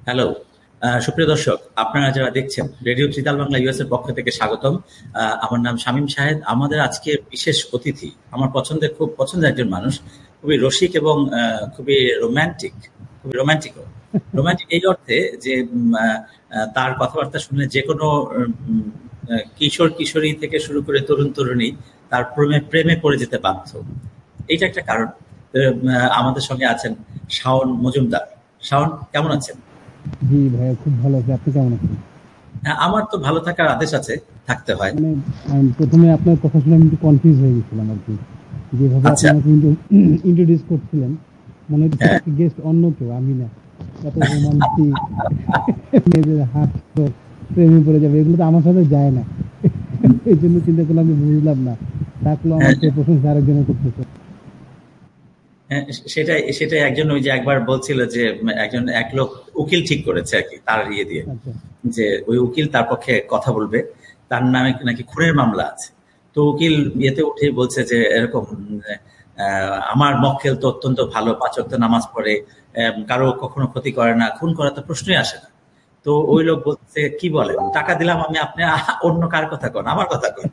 Hello. সুপ্রিয় দর্শক, আপনারা যারা দেখছেন রেডিও ত্রিতাল বাংলা ইউএস এর পক্ষ থেকে স্বাগতম। আমার নাম শামীম শাহেদ। আমাদের আজকে বিশেষ অতিথি আমার খুব পছন্দের একজন মানুষ, খুবই রসিক এবং খুবই রোমান্টিকও রোমান্টিক এই অর্থে যে তার কথাবার্তা শুনলে যে কোনো কিশোর কিশোরী থেকে শুরু করে তরুণ তরুণী তার প্রেমে প্রেমে পড়ে যেতে বাধ্য। এইটা একটা কারণ। আমাদের সঙ্গে আছেন শাওন মজুমদার। শাওন, কেমন আছেন? জি ভাইয়া, খুব ভালো আছি। আপনি কেমন আছেন? হ্যাঁ, আমার তো ভালো থাকার আদেশ আছে, থাকতে হয়। মানে প্রথমে আপনার কথা শুনে আমি একটু কনফিউজ হয়ে গেছিলাম আর কি, যেভাবে আপনি আচ্ছা। আমাকে ইন্ট্রোডিউস করছিলেন, মনে হচ্ছে হ্যাঁ। গেস্ট অন্য কেউ, আমি না। এত রোমান্টিক, মেয়েদের হাত প্রেমে পড়ে যাবে, এগুলো তো আমার সাথে যায় না। এই জন্য চিন্তা করলাম, আমি বুঝলাম না থাকলো আমার হ্যাঁ, তো প্রশংসা আরেকজনের করতেছে। হ্যাঁ, সেটাই সেটাই একজন ওই যে একবার বলছিল যে এক লোক উকিল ঠিক করেছে আর কি, তার ইয়ে দিয়ে, আচ্ছা। যে ওই উকিল তার পক্ষে কথা বলবে, তার নামে নাকি খুনের মামলা আছে। তো উকিল ইয়েতে উঠে বলছে যে এরকম আমার মক্কেল তো অত্যন্ত ভালো, ৫ ওয়াক্ত নামাজ পড়ে, কারো কখনো ক্ষতি করে না, খুন করা তো প্রশ্নই আসে না। তো ওই লোক বলছে, কি বলেন, টাকা দিলাম আমি, আপনি অন্য কার কথা কন, আমার কথা কন।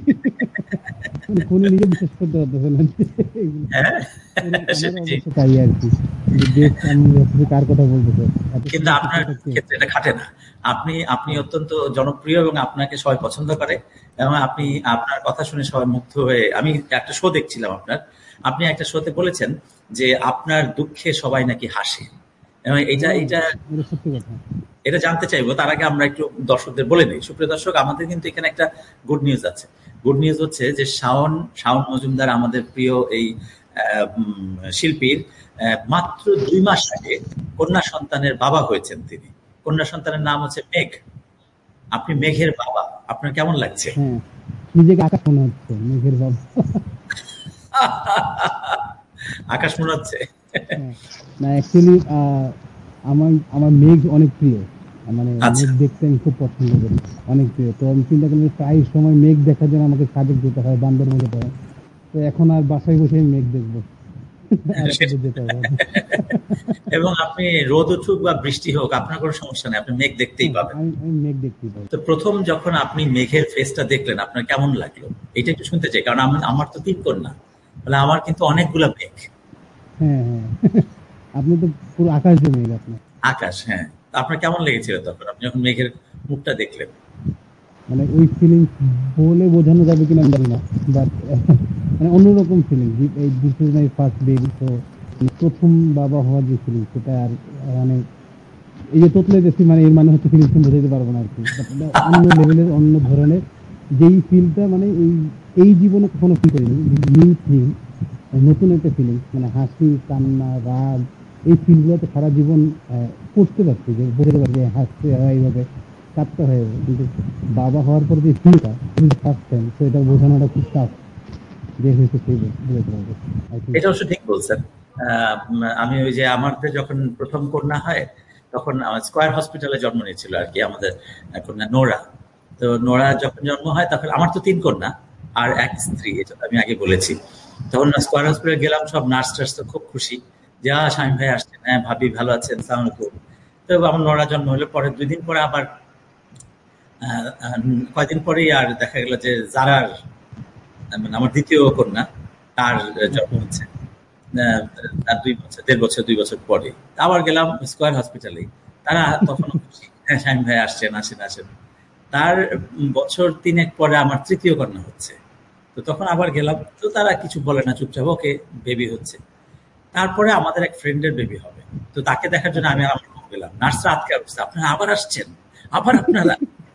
মানে ফোনে নিজে বিশ্বাস করতে পারতেছে না। হ্যাঁ, আমার সেটাই। অবস্থা তাই আর কি, যে গেস্ট আমি ভাবতেছি কার কথা বলতেছে, এত কিন্তু সুন্দর আপনার শিক্ষাটা কে? ক্ষেত্রে এটা খাটে না। আপনি আপনি অত্যন্ত জনপ্রিয় এবং আপনাকে সবাই পছন্দ করে, এবং আপনি আপনার কথা শুনে সবাই মুগ্ধ হয়ে, আমি একটা শো দেখছিলাম আপনার, আপনি একটা শোতে বলেছেন যে আপনার দুঃখে সবাই নাকি হাসে, এবং এটা হ্যাঁ, এটা এটা সত্যি কথা। এটা জানতে চাইবো। তার আগে আমরা একটু দর্শকদের বলে নিই। সুপ্রিয় দর্শক, আমাদের কিন্তু এখানে একটা গুড নিউজ আছে। গুড নিউজ হচ্ছে যে শাওন শাওন মজুমদার, আমাদের প্রিয় এই শিল্পীর মাত্র ২ মাস আগে কন্যা সন্তানের বাবা হয়েছেন তিনি। কন্যা সন্তানের নাম হচ্ছে মেঘ। আপনি মেঘের বাবা, আপনার কেমন লাগছে? হ্যাঁ, নিজেকে আকাশ মনে হচ্ছে, মেঘের বাবা। আকাশ মনে হচ্ছে? হ্যাঁ, না অ্যাকচুয়ালি আমার আমার মেঘ অনেক প্রিয়। মানে আচ্ছা। মেঘ দেখতে আমি খুব পছন্দ করি, অনেক প্রিয়। তো আমি চিন্তা করি প্রায় সময় মেঘ দেখার জন্য আমাকে সাজেক যেতে হয়, বান্দর মধ্যে পড়ে। তো এখন আর বাসায় বসে আমি মেঘ দেখবো, আর সাথে যেতে হবে না। এবং আপনি রোদ উঠুক বা বৃষ্টি হোক, আপনার কোনো সমস্যা নেই, আপনি মেঘ দেখতেই হ্যাঁ, পাবেন। আমি মেঘ দেখতেই পাই। তো প্রথম যখন আপনি মেঘের ফেসটা দেখলেন, আপনার কেমন লাগলো? এটা একটু শুনতে চাই, কারণ আমার তো ৩ কন্যা, তাহলে আমার কিন্তু অনেকগুলা মেঘ। হ্যাঁ, হ্যাঁ। আপনি তো পুরো আকাশ দিয়ে মেঘ আপনার। আকাশ, হ্যাঁ। তো আপনার কেমন লেগেছিল তখন আপনি যখন মেঘের মুখটা দেখলেন? মানে ওই ফিলিংস বলে বোঝানো যাবে কিনা আমি জানি না, বাট মানে অন্যরকম ফিলিংস। এই this is my first baby, তো প্রথম বাবা হওয়ার যে ফিলিংস, সেটা আর মানে এই যে তোতলে গেছি, মানে এর মানে হচ্ছে ফিলিংস বোঝাতে পারবো না আর কি। বাট অন্য লেভেলের, অন্য ধরনের যেই ফিলটা, মানে এই জীবনে কখনো ফিল করিনি। নিউ থিং, নতুন একটা ফিলিংস, মানে হাসি, কান্না, রাগ, এই ফিলগুলো তো সারা জীবন করতে পারছি, যে বোঝাতে পারছি যে হাসতে হয় এইভাবে, কাঁদতে হয় এভাবে। কিন্তু বাবা হওয়ার পর যে ফিলটা, ফার্স্ট টাইম, তো এটা বোঝানোটা খুব টাফ, যে হয়েছে সেই বোঝাতে পারবে, আই থিঙ্ক এটা সো। অবশ্য ঠিক বলছেন। আমি ওই যে আমাদের যখন প্রথম কন্যা হয়, তখন আমার স্কয়ার হসপিটালে জন্ম নিয়েছিল আর কি আমাদের কন্যা নোরা। তো নোরা যখন জন্ম হয়, তখন আমার তো ৩ কন্যা আর এক স্ত্রী, এটা তো আমি আগে বলেছি। তখন স্কয়ার হসপিটালে গেলাম, সব নার্স টার্স তো খুব খুশি যে স্বামী ভাই আসছেন, হ্যাঁ ভাবি ভালো আছেন, সালাম আলাইকুম। তো আমার নোরা জন্ম হলো, পরে ২ দিন পরে আবার আহ, আহ, কয়দিন পরেই আর দেখা গেল যে জারার, মানে আমার দ্বিতীয় কন্যা, তার জন্ম আচ্ছা। হচ্ছে। আহ, তার ২ বছর, ১.৫ বছর, ২ বছর পরে আবার গেলাম স্কয়ার হসপিটালে। তারা তখনও খুশি, হ্যাঁ শামীম ভাই আসছেন, আসেন আসেন। তার বছর ৩ পরে আমার তৃতীয় কন্যা হচ্ছে। তো তখন আবার গেলাম, তো তারা কিছু বলে না, চুপচাপ ওকে, বেবি হচ্ছে। তারপরে আমাদের এক ফ্রেন্ডের বেবি হবে। তো তাকে দেখার জন্য আচ্ছা। আমি আর আমার বউ গেলাম, নার্সরা আটকে উঠছে, আপনারা আবার আসছেন, আবার আপনারা,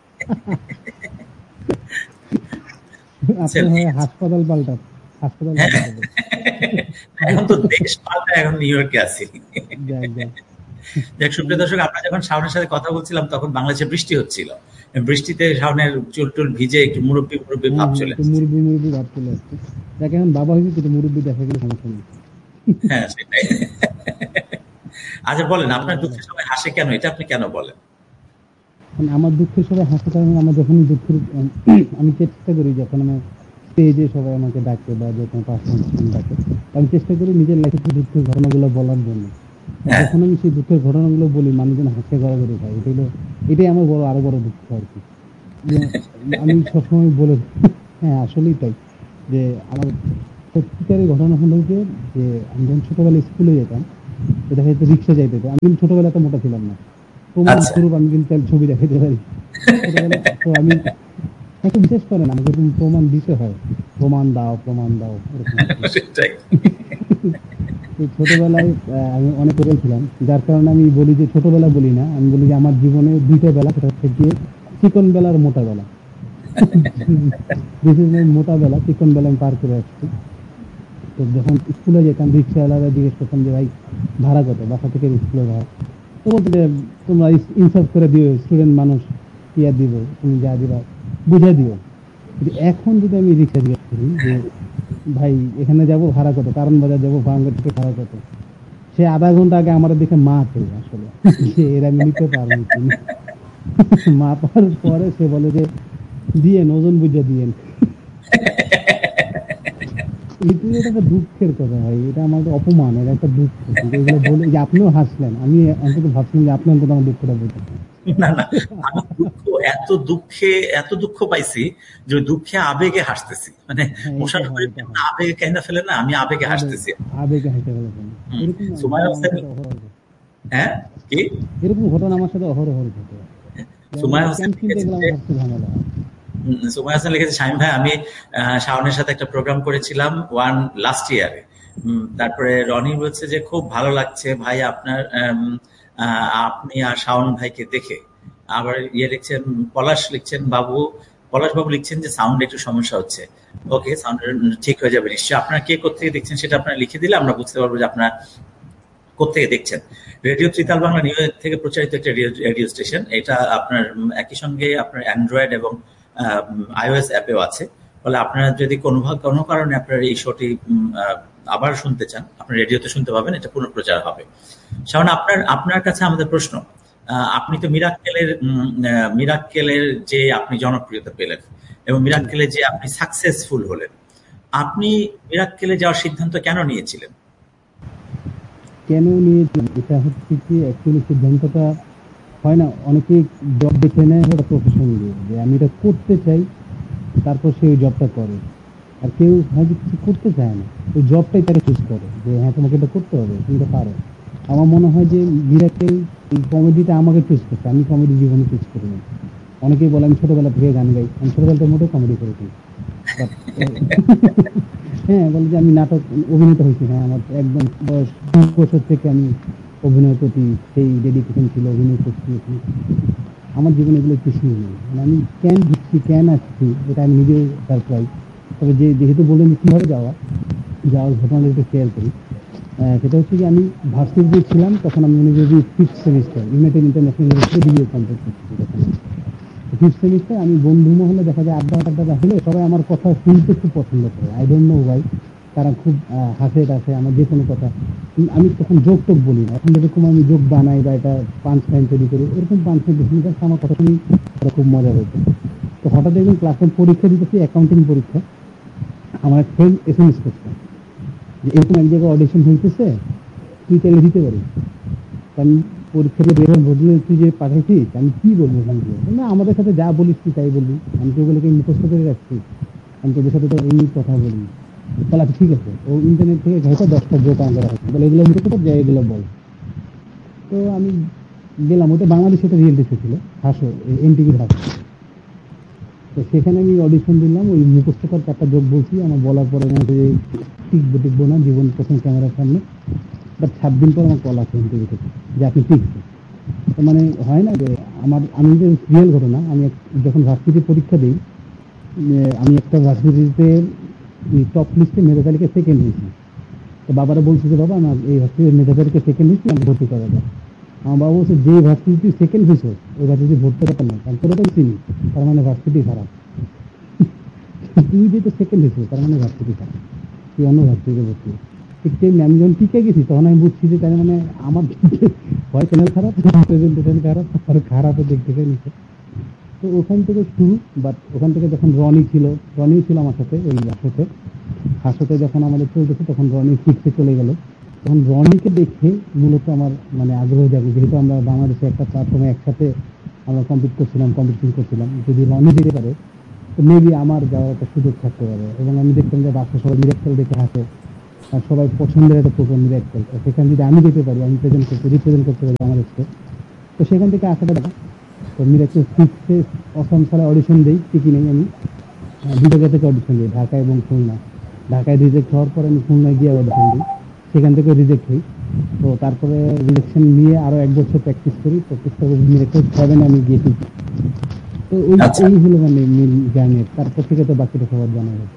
আপনার বুঝছেন? হয় হাসপাতাল পাল্টা, হাসপাতাল হ্যাঁ, পাল্টাতে হবে। এখন তো দেশ পাল্টা, এখন নিউ ইয়র্কে আছি। যাক যাক। দেখ সুপ্রিয় মানে দর্শক, আমরা যখন শাওনের সাথে কথা বলছিলাম, তখন বাংলাদেশে বৃষ্টি হচ্ছিল। বৃষ্টিতে শাওনের চুল টুল ভিজে একটু মুরব্বী মুরব্বী হ্যাঁ, ভাব হ্যাঁ, চলে একটু আসছে। মুরব্বি মুরব্বি ভাব চলে আসছে। যাকে এখন বাবা হয়েছে, কিন্তু মুরব্বি দেখা গেলে সমস্যা নেই। হ্যাঁ, সেটাই। আচ্ছা বলেন, ভালো আপনার ভালো। দুঃখে সবাই হাসে কেন, এটা আপনি কেন বলেন? মানে আমার দুঃখের সবাই হাসে, কারণ আমার যখনই দুঃখের আমি চেষ্টা করি, যখন আমার স্টেজে সবাই আমাকে ডাকে বা যখন পারফরমেন্স ডাকে, আমি চেষ্টা করি নিজের লাইফের দুঃখের ঘটনাগুলো বলার জন্য। হ্যাঁ। যখন আমি সেই দুঃখের ঘটনাগুলো বলি, মানুষজন হাসতে গড়াগড়ি খায়। এটাই আমার আরো বড় দুঃখ আর কি। যে আমি সবসময় বলে হ্যাঁ, আসলেই তাই। যে আমার সত্যিকারের ঘটনা হলো যে আমি যখন ছোটবেলায় স্কুলে যেতাম, তো দেখা যেত রিক্সা যাইতে হতো। আমি কিন্তু ছোটবেলায় এত মোটা ছিলাম না। প্রমাণ আচ্ছা। স্বরূপ আমি কিন্তু তার ছবি দেখাতে পারি। ছোটবেলায় তো আমি একটু বিশেষ করেন, আমাকে তুমি প্রমাণ দিতে হয়, প্রমাণ দাও, প্রমাণ দাও, এরকম আর কি। সেটাই। তো ছোটবেলায় আমি অনেক করে ছিলাম, যার কারণে আমি বলি যে ছোটবেলা বলি না, আমি বলি যে আমার জীবনে দুইটা বেলা, সেটা হচ্ছে গিয়ে চিকন বেলা আর মোটা বেলা। দিস ইজ মাই মোটা বেলা, চিকন বেলা আমি পার করে আসছি। তো যখন স্কুলে যেতাম, রিক্সাওয়ালারা জিজ্ঞেস করতাম যে ভাই ভাড়া কত, বাসা থেকে স্কুলে ভাড়া। তো বলতে যে তোমরা ইনসাফ করে দিও, স্টুডেন্ট মানুষ, কি আর দিব, তুমি যা দিবা বুঝে দিও। কিন্তু এখন যদি আমি রিক্সা জিজ্ঞেস করি যে ভাই এখানে যাবো ভাড়া কত, কারণ বাজার যাবো ভাঙ্গা থেকে ভাড়া কত, সে আধা ঘন্টা আগে আমার দেখে মা পেয়ে আসলে যে এরা আমি নিতে পারবো কিনা। মা পাওয়ার পরে সে বলে যে দিয়েন, ওজন বুঝে দিয়েন। এটা একটা দুঃখের কথা ভাই, এটা আমার একটা অপমান, এটা একটা দুঃখ। কিন্তু এগুলো বলে যে আপনিও হাসলেন, আমি অন্তত ভাবছিলাম যে আপনি অন্তত আমার দুঃখটা বুঝেন। না, না, আমি এত দুঃখ পাইছি যে ওই দুঃখে আবেগে হাসতেছি। মানে হ্যাঁ, এটা মোশাররফ হয়, করিম এটা যেমন হয়। আবেগে কাইন্দা ফেলে না, আমি আবেগে আবেগ, হাসতেছি। আবেগে হেসে ফেলেছেন। হুম। এরকম সুমাইয়া ঘটনা আমার হোসেন। সাথে অহরহ ঘটে। হ্যাঁ, কি? এরকম ঘটনা আমার সাথে অহরহ ঘটে। যেমন সুমাইয়া হোসেন ক্যাম্প কিনতে লিখেছেন গেলে যে আমার সবচেয়ে ঝামেলা হয়। সুমাইয়া হোসেন লিখেছে, শামীম ভাই আমি শাওনের সাথে একটা প্রোগ্রাম করেছিলাম লাস্ট ইয়ারে। তারপরে রনি বলছে যে খুব ভালো লাগছে ভাই আপনার আপনি আর শাওন ভাইকে দেখে। আবার ইয়ে লিখছেন, পলাশ লিখছেন পলাশ বাবু লিখছেন যে সাউন্ড একটু সমস্যা হচ্ছে। ওকে, সাউন্ড ঠিক হয়ে যাবে নিশ্চয়ই। আপনারা কে কোথেকে দেখছেন সেটা আপনারা লিখে দিলে আমরা বুঝতে পারবো যে আপনারা কোথেকে দেখছেন। Radio tritaal Bangla new York থেকে প্রচারিত একটা রেডিও স্টেশন। এটা আপনার একই সঙ্গে আপনার অ্যান্ড্রয়েড এবং আইওএস অ্যাপেও আছে। ফলে আপনারা যদি কোনো কারণে আপনার এই শোটি আবার শুনতে চান, আপনার রেডিওতে শুনতে পাবেন, এটা পুনঃপ্রচার হবে। শাওন, আপনার আপনার কাছে আমাদের প্রশ্ন, আপনি তো মিরাক্কেলের যে আপনি জনপ্রিয়তা পেলেন এবং মিরাক্কেলে যে আপনি সাকসেসফুল হলেন, আপনি মিরাক্কেলে যাওয়ার সিদ্ধান্ত কেন নিয়েছিলেন? কেন নিয়েছিলাম, এটা হচ্ছে কি অ্যাকচুয়ালি সিদ্ধান্তটা হয় না, অনেকেই জব বেছে নেয় একটা প্রফেশন দিয়ে, যে আমি এটা করতে চাই, তারপর সে ওই জবটা করে। আর কেউ হয়তো কিছু করতে চায় না, ওই জবটাই তারা চুজ করে যে হ্যাঁ তোমাকে এটা করতে হবে, তুমি এটা পারো। আমার মনে হয় যে মিরাকেল এই কমেডিটা আমাকে চুজ করছে, আমি কমেডি জীবনে চুজ করি না। অনেকেই বলে আমি ছোটবেলা থেকে গান গাই, আমি ছোটবেলাতে মোটেও কমেডি করেছি। বাট হ্যাঁ, বলে যে আমি নাটক অভিনেতা হয়েছি, হ্যাঁ আমার একদম বয়স 20 বছর থেকে আমি অভিনয়ের প্রতি সেই ডেডিকেশন ছিল, অভিনয় করছি। আমার জীবনে এগুলো কিছুই নেই, মানে আমি কেন ঢুকছি, কেন আসছি, এটা আমি নিজেও সারপ্রাইজ। তবে যেহেতু বললেন কিভাবে যাওয়ার ঘটনাটা একটু শেয়ার করি। সেটা হচ্ছে যে আমি ভার্সিটিতে ছিলাম, তখন আমি মনে করি 5th semester, United international university BA complete করছি। তখন 5th সেমিস্টার, আমি বন্ধু মহলে দেখা যায় আড্ডা হলে সবাই আমার কথা শুনতে খুব পছন্দ করে, আই ডোন্ট নো ওয়াই। তারা খুব হাসে টাসে আমার যে কোনো কথা। আমি তখন যোগ টোক বলি না, এখন যেরকম আমি যোগ বানাই বা এটা পাঞ্চ লাইন তৈরি করি, এরকম পাঞ্চ লাইন বেশি আমার কথা শুনি, তারা খুব মজা হয়েছে। তো হঠাৎ একদিন ক্লাসের পরীক্ষা দিতেছি, অ্যাকাউন্টিং পরীক্ষা। আমার এক ফ্রেন্ড এসএমএস করছে যে এরকম এক জায়গায় অডিশন হইতেছে, তুই চাইলে দিতে পারিস। আমি পরীক্ষাতে বেরোন বদলে তুই যে পাঠাইছিস, আমি কি বলবো ওখান দিয়ে, না আমাদের সাথে যা বলিস তুই তাই বলবি, আমি তো ওগুলোকে মুখস্থ করে রাখছি, আমি তোদের সাথে তো এমনি কথা বলি। তাহলে আচ্ছা ঠিক আছে, ও ইন্টারনেট থেকে ঘাইটা 10টা জোক আনতে রাখছে, বলে এগুলো মুখস্থ কর, যাই এগুলো বল। তো আমি গেলাম, ওটা বাংলাদেশে একটা রিয়েলিটি শো ছিল, হাসো, এনটিভির হাসো। তো সেখানে আমি অডিশন দিলাম, ওই মুখস্থকর 4টা জোক বলছি, আমার বলার পরে টিকবো না জীবন প্রথম ক্যামেরার সামনে। বাট 7 দিন পর আমার কল আসে ইন্টারভিউ থেকে যে আপনি টিকছে। তো মানে হয় না যে আমি যে রিয়েল ঘটনা, আমি যখন ভার্সিটি পরীক্ষা দিই, আমি একটা ভার্সিটিতে টপ লিস্টে মেধা তালিকা সেকেন্ড হয়েছি। তো বাবারা বলছে যে বাবা আমার এই ভার্সিটির মেধা তালিকা সেকেন্ড হয়েছি, আমি ভর্তি করা যায়। আমার বাবা বলছে যে ভার্সিটি সেকেন্ড হয়েছে ওই ভার্সিটি ভর্তি করা না, কারণ তোরা তো চিনি, তার মানে ভার্সিটি খারাপ। তুই যেহেতু সেকেন্ড হয়েছে তার মানে ভার্সিটি খারাপ, তুই অন্য ভার্সিটিতে ভর্তি। ঠিক তেমনি আমি যখন টিকে গেছি তখন আমি বুঝছি যে তার মানে আমার হয় চ্যানেল খারাপ, প্রেজেন্টেশন খারাপ, আর খারাপও দেখতে নিচ্ছে। তো ওখান থেকে শুরু। বাট ওখান থেকে যখন রনিও ছিল আমার সাথে ওই হাসতে যখন আমাদের চলতেছে, তখন রনি 6-এ চলে গেল। তখন রনিকে দেখে মূলত আমার মানে আগ্রহ জাগে, যেহেতু আমরা বাংলাদেশে একটা প্ল্যাটফর্মে একসাথে আমরা কম্পিটিশন করছিলাম, যদি রনি যেতে পারে তো মেবি আমার যাওয়ার একটা সুযোগ থাকতে পারে। এবং আমি দেখতাম যে বাচ্চা সবাই মিরাক্কেল দেখে হাসে, আর সবাই পছন্দের একটা প্রোগ্রাম মিরাক্কেল, তো সেখানে যদি আমি যেতে পারি, আমি রিপ্রেজেন্ট করতে পারি বাংলাদেশকে, তো সেখান থেকে আসাটা দেখা। তো মিরাক্কেল সিক্সে অসম সালে অডিশন দিই, ঠিকই নেই আমি দুটো জায়গা থেকে অডিশন দিই, ঢাকা এবং খুলনা। ঢাকায় রিজেক্ট হওয়ার পরে আমি খুলনায় গিয়ে অডিশন দিই, সেখান থেকে রিজেক্ট হই। তো তারপরে রিজেকশন নিয়ে আরো 1 বছর প্র্যাকটিস করি, প্র্যাকটিস করে মিরাক্কেল 7 আমি গিয়ে টিকি। তো আচ্ছা, এই হলো মানে মেন জার্নি। তারপর থেকে তো বাকিটা সবার জানা গেছে।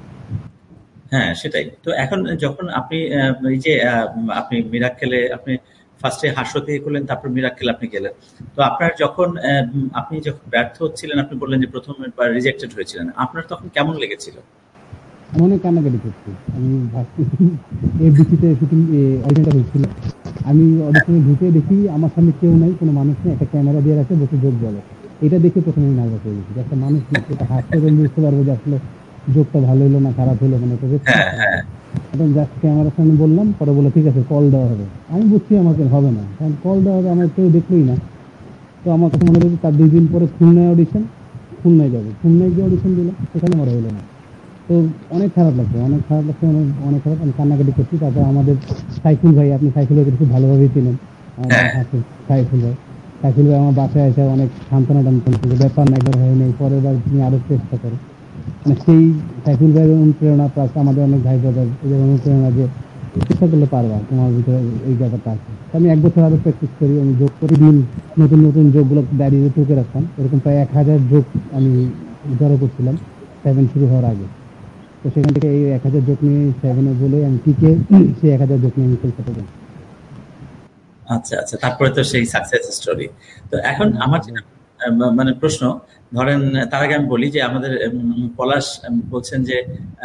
হ্যাঁ সেটাই। তো এখন যখন আপনি এই যে আপনি মিরাক্কেলে আপনি ফার্স্টে হাস্যতে করলেন, তারপর মিরাক্কেল আপনি গেলেন। তো আপনার যখন আপনি যখন ব্যর্থ হচ্ছিলেন, আপনি বললেন যে প্রথমবার রিজেক্টেড হয়েছিলেন, আপনার তখন কেমন লেগেছিল? আমি অনেক কান্নাকাটি করছি। আমি ভাবছি এফডিসিতে শুটিং অডিশনটা হয়েছিল, আমি অডিশনে ঢুকে দেখি আমার সামনে কেউ নাই, কোনো মানুষ নেই, একটা ক্যামেরা দিয়ে রাখে, বসে যোগ বলে। এটা দেখে প্রথমে আমি নার্ভাস হয়ে গেছি যে একটা মানুষ এটা হাসতে তো আমি বুঝতে পারবো যে আসলে যোগটা ভালো হলো না খারাপ হলো, মানে এটা হ্যাঁ, রেসপন্স। হ্যাঁ। এখন জাস্ট ক্যামেরার সামনে বললাম, পরে বলে ঠিক আছে কল দেওয়া হবে। আমি বুঝছি আমাকে হবে না, কারণ কল দেওয়া হবে আমার কেউ দেখলোই না। তো আমার কাছে মনে হচ্ছে তার 2 দিন পরে খুলনায় অডিশন, খুলনায় যাবো, খুলনায় গিয়ে অডিশন দিলাম, সেখানে আমার হলো না। তো অনেক খারাপ লাগছে, অনেক খারাপ লাগছে, অনেক অনেক খারাপ। আমি কান্নাকাটি করছি। তারপর আমাদের সাইফুল ভাই, আপনি সাইফুল ভাইকে খুব ভালোভাবেই চিনেন, আমাদের হ্যাঁ, হাসির সাইফুল ভাই। সাইফুল ভাই আমার বাসায় এসে অনেক সান্ত্বনা টান করছে যে ব্যাপার না, একবার হয় নাই, পরের বার তুমি আরো চেষ্টা করো। মানে সেই সাইফুল ভাইয়ের অনুপ্রেরণা প্লাস আমাদের অনেক ভাই ব্রাদার এদের অনুপ্রেরণা যে চেষ্টা করলে পারবা, তোমার ভিতরে এই ব্যাপারটা আছে। তো আমি 1 বছর আরো প্র্যাকটিস করি, আমি যোগ প্রতিদিন নতুন নতুন যোগগুলো ডায়েরিতে টুকে রাখতাম, এরকম প্রায় 1000 যোগ আমি জড়ো করছিলাম 7 শুরু হওয়ার আগে। তো সেখান থেকে এই 1000 যোগ নিয়ে 7-এ বলে আমি টিকে সেই 1000 যোগ নিয়ে আমি কলকাতা যাই। আচ্ছা, আচ্ছা। তারপরে তো সেই সাকসেস স্টোরি। তো এখন আমার যেটা মানে প্রশ্ন, ধরেন তার আগে আমি বলি যে আমাদের পলাশ বলছেন যে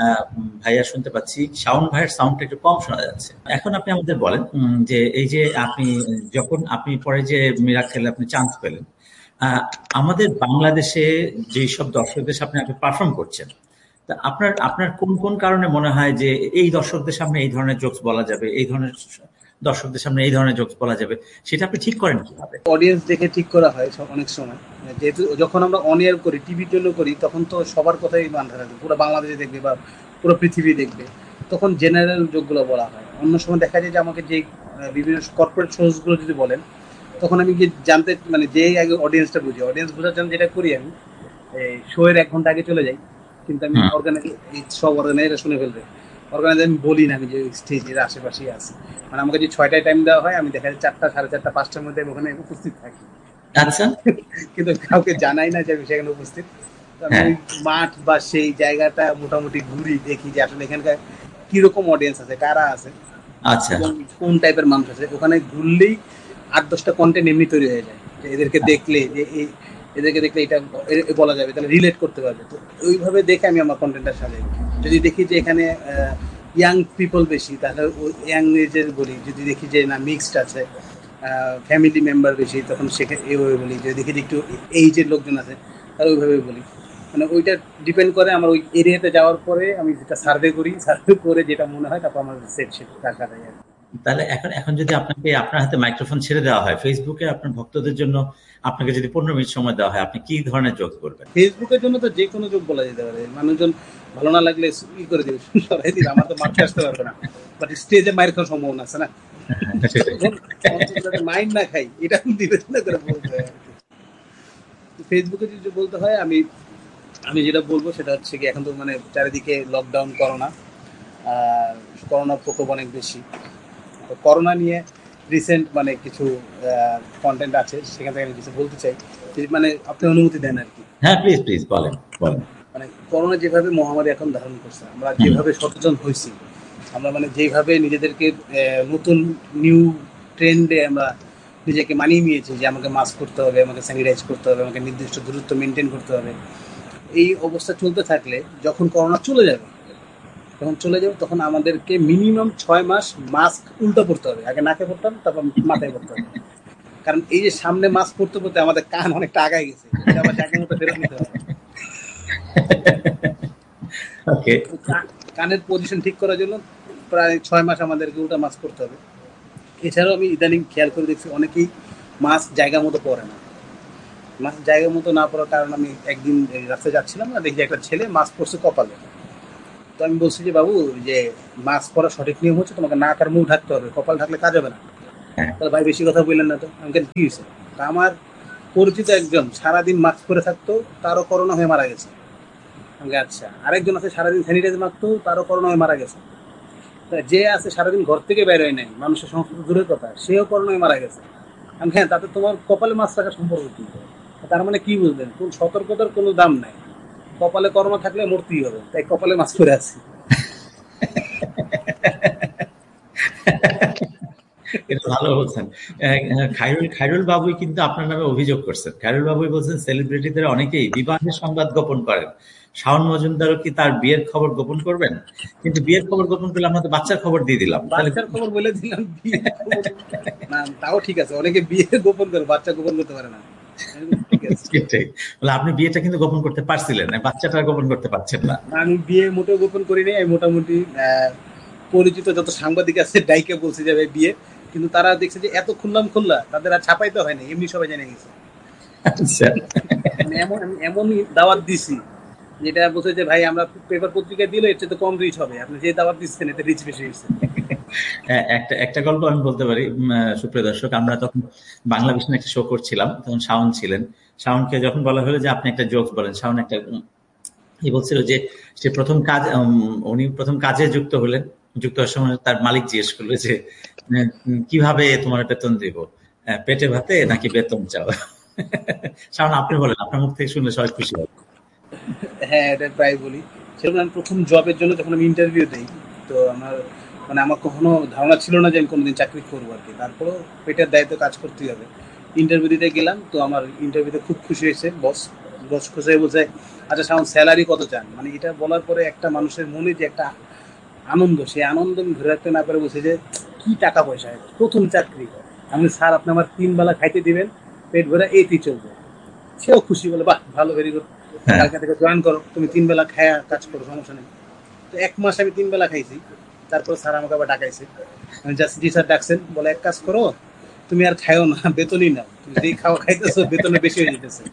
ভাইয়া শুনতে পাচ্ছি শাওন ভাইয়ের সাউন্ডটা একটু কম শোনা যাচ্ছে। এখন আপনি আমাদের বলেন যে এই যে আপনি যখন আপনি পরে যে মিরাক্কেলে আপনি চান্স পেলেন, আহ, আমাদের বাংলাদেশে যেই সব দর্শকদের সামনে আপনি পারফর্ম করছেন, তা আপনার আপনার কোন কোন কারণে মনে হয় যে এই দর্শকদের সামনে এই ধরনের জোকস বলা যাবে, এই ধরনের দর্শকদের সামনে এই ধরনের জোকস বলা যাবে, সেটা আপনি ঠিক করেন কিভাবে? অডিয়েন্স দেখে ঠিক করা হয় অনেক সময়। যেহেতু যখন আমরা অন এয়ার করি, টিভির জন্য করি, তখন তো সবার কথাই মাথায় রাখবে, পুরো বাংলাদেশে দেখবে বা পুরো পৃথিবী দেখবে, তখন জেনারেল যোগগুলো বলা হয়। অন্য সময় দেখা যায় যে আমাকে যে বিভিন্ন কর্পোরেট শোজগুলো যদি বলেন, তখন আমি গিয়ে জানতে মানে যেই আগে অডিয়েন্সটা বুঝি, অডিয়েন্স বোঝার জন্য যেটা করি আমি এই শোয়ের 1 ঘন্টা আগে চলে যাই। কিন্তু আমি হুম। সব অর্গানাইজার শুনে ফেলবে, অর্গানাইজার আমি বলি না আমি যে স্টেজের আশেপাশেই আছি। মানে আমাকে যে 6টায় টাইম দেওয়া হয়, আমি দেখা যায় 4টা, 4:30, 5টার মধ্যে আমি ওখানে উপস্থিত থাকি। কিন্তু আচ্ছা। কিন্তু কাউকে জানাই না যে আমি সেখানে উপস্থিত। তো আমি হ্যাঁ। ওই মাঠ বা সেই জায়গাটা মোটামুটি ঘুরি, দেখি যে আসলে এখানকার কিরকম অডিয়েন্স আছে, কারা আছে আচ্ছা। এবং কোন টাইপের মানুষ আছে। ওখানে ঘুরলেই 8-10টা কন্টেন্ট এমনি তৈরি হয়ে যায়, যে এদেরকে দেখলে যে এদেরকে দেখলে এটা বলা যাবে, তাহলে রিলেট করতে পারবে। তো ওইভাবে দেখে আমি আমার কন্টেন্টটা সাজাই। যদি দেখি যে এখানে ইয়াং পিপল বেশি, তাহলে ইয়াং এজের বলি। যদি দেখি যে না মিক্সড আছে, ফ্যামিলি মেম্বার বেশি, তখন সেখানে এইভাবে বলি। যদি দেখি যে একটু এইজের লোকজন আছে, তাহলে ওইভাবে বলি। মানে ওইটা ডিপেন্ড করে আমার ওই এরিয়াতে যাওয়ার পরে আমি যেটা সার্ভে করি, সার্ভে করে যেটা মনে হয় তারপর আমার সেট রাখা যায় আর কি। তাহলে এখন এখন যদি আপনাকে আপনার হাতে মাইক্রোফোন ছেড়ে দেওয়া হয় ফেসবুকে আপনার ভক্তদের জন্য, আপনাকে যদি 15 মিনিট সময় দেওয়া হয়, আপনি কি ধরনের জোক করবেন? ফেসবুকের জন্য তো যে কোনো যোগ বলা যেতে পারে। মানুষজন ভালো না লাগলে ই করে দিবে, সরাই দিবে, আমার তো মারতে আসতে পারবে না। বাট স্টেজে মায়ের খাওয়ার সম্ভাবনা আছে না, সেটাই। মাইন্ড না খাই এটা বিবেচনা করে বলতে হয়। ফেসবুকে যদি বলতে হয়, আমি আমি যেটা বলবো সেটা হচ্ছে কি, এখন তো মানে চারিদিকে লকডাউন, করোনা, আর করোনার প্রকোপ অনেক বেশি। তো করোনা নিয়ে রিসেন্ট মানে কিছু কন্টেন্ট আছে, সেখান থেকে আমি কিছু বলতে চাই, মানে আপনি অনুমতি দেন আর কি। হ্যাঁ, প্লিজ প্লিজ বলেন, বলেন। মানে করোনা যেভাবে মহামারী এখন ধারণ করছে, আমরা হুম। যেভাবে সচেতন হয়েছি, আমরা মানে যেভাবে নিজেদেরকে নতুন নিউ ট্রেন্ডে আমরা নিজেকে মানিয়ে নিয়েছি, যে আমাকে মাস্ক করতে হবে, আমাকে স্যানিটাইজ করতে হবে, আমাকে নির্দিষ্ট দূরত্ব মেনটেন করতে হবে। এই অবস্থা চলতে থাকলে যখন করোনা চলে যাবে, তখন আমাদেরকে মিনিমাম 6 মাস মাস্ক উল্টো পড়তে হবে। আগে নাকে পড়তাম, তারপর মাথায় পড়তে হবে। কারণ এই যে সামনে মাস্ক পড়তে পড়তে আমাদের কান অনেকটা আগায় গেছে, এটা আবার জায়গার মতো ফেরত নিতে হবে। ওকে। কানের পজিশন ঠিক করার জন্য প্রায় 6 মাস আমাদেরকে উল্টা মাস্ক করতে হবে। এছাড়াও আমি ইদানিং খেয়াল করে দেখছি অনেকেই মাস্ক জায়গা মতো পরে না। মাস্ক জায়গা মতো না পড়ার কারণ আমি একদিন এই রাস্তায় যাচ্ছিলাম না, দেখি একটা ছেলে মাস্ক পরছে কপালে। তো আমি বলছি যে বাবু, যে মাস্ক পরা সঠিক নিয়ম হচ্ছে তোমাকে নাক আর মুখ ঢাকতে হবে, কপাল ঢাকলে কাজ হবে না। হ্যাঁ। তাহলে ভাই বেশি কথা বললেন না তো। আমি কেন, কি হয়েছে? তা আমার পরিচিত একজন সারাদিন মাস্ক পরে থাকতো, তারও করোনা হয়ে মারা গেছে। আমি আচ্ছা, আরেকজন আছে সারাদিন স্যানিটাইজার মারতো, তারও করোনা হয়ে মারা গেছে। তা যে আছে সারাদিন ঘর থেকে বের হয় নাই, মানুষের সংস্কৃত দূরের কথা, সেও করোনা হয়ে মারা গেছে। আমি হ্যাঁ, তাতে তোমার কপালে মাস্ক রাখার সম্পর্ক কি? তার মানে কি বুঝলেন? কোন সতর্কতার কোনো দাম নাই। কপালে করোনা থাকলে মরতেই হবে, তাই কপালে মাস্ক পরে আছি। এটা ভালো বলছেন। খায়রুল বাবুই কিন্তু আপনার নামে অভিযোগ করছেন। খায়রুল বাবুই বলছেন সেলিব্রিটিদের অনেকেই বিবাহের সংবাদ গোপন করেন। শাওন মজুমদারও কি তার বিয়ের খবর গোপন করবেন? কিন্তু বিয়ের খবর গোপন করলে আমরা তো বাচ্চার খবর দিয়ে দিলাম, তাহলে বাচ্চার খবর বলে দিলাম, বিয়ের খবর না। তাও ঠিক আছে, অনেকে বিয়ে গোপন করে, বাচ্চা গোপন করতে পারে না। ঠিক আছে, সেটাই। বলে আপনি বিয়েটা কিন্তু গোপন করতে পারছিলেন, বাচ্চাটা গোপন করতে পারছেন না। আমি বিয়ে মোটেও গোপন করি নাই। আমি মোটামুটি পরিচিত যত সাংবাদিক আছে ডাইকে বলছি যে ভাই বিয়ে, কিন্তু তারা দেখছে যে এত খুললাম খুললা, তাদের আর ছাপাইতে হয় না, এমনি সবাই জেনে গেছে। আচ্ছা। মানে এমনই দাওয়াত দিছি যেটা বলছে যে ভাই আমরা পেপার পত্রিকায় দিলে এর চেয়ে তো কম রিচ হবে, আপনি যে দাওয়াত দিচ্ছেন এতে রিচ বেশি হয়েছে। একটা একটা গল্প আমি বলতে পারি, সুপ্রিয় দর্শক। আমরা তখন বাংলা ভিশনে একটা শো করছিলাম, তখন শাওন ছিলেন। শাওনকে যখন বলা হলো যে আপনি একটা জোকস বলেন, শাওন একটা বলছিল যে সে উনি প্রথম কাজে যুক্ত হলেন। যুক্ত হওয়ার সময় তার মালিক জিজ্ঞেস করলো যে কিভাবে তোমার বেতন দিব, পেটে ভাতে নাকি বেতন চাও? শাওন আপনি বলেন, আপনার মুখ থেকে শুনলে সবাই খুশি হবে। হ্যাঁ, এটা প্রায় বলি। সেরকম আমি প্রথম জবের জন্য যখন আমি ইন্টারভিউ দিই, তো আমার কখনো ধারণা ছিল না যে আমি কোনোদিন চাকরি করবো আর কি। তারপরেও পেটের দায়িত্ব কাজ করতেই হবে। ইন্টারভিউ দিতে গেলাম, তো আমার ইন্টারভিউতে খুব খুশি হয়েছে বস। বস খুশি হয়ে বলছে, আচ্ছা সাউন্ড স্যালারি কত চান? মানে এটা বলার পরে একটা মানুষের মনে যে একটা আনন্দ, সেই আনন্দ আমি ধরে রাখতে না পারে বলছে যে কি টাকা পয়সা, প্রথম চাকরি। আমি স্যার আপনি আমার 3 বেলা খাইতে দিবেন, পেট ভরে এইতেই চলবে। সেও খুশি, বলে বাহ ভালো, ভেরি গুড, কালকে থেকে জয়েন করো, তুমি 3 বেলা খায়া কাজ করো, সমস্যা নেই। তো 1 মাস আমি 3 বেলা খাইছি। তারপর স্যার আমাকে আবার ডাকাইছে। আমি জাস্ট জি স্যার ডাকছেন, বলে এক কাজ করো, তুমি আর খাইও না, বেতনই নাও। তুমি যেই খাওয়া খাইতেছো বেতনে বেশি হয়ে যেতেছে,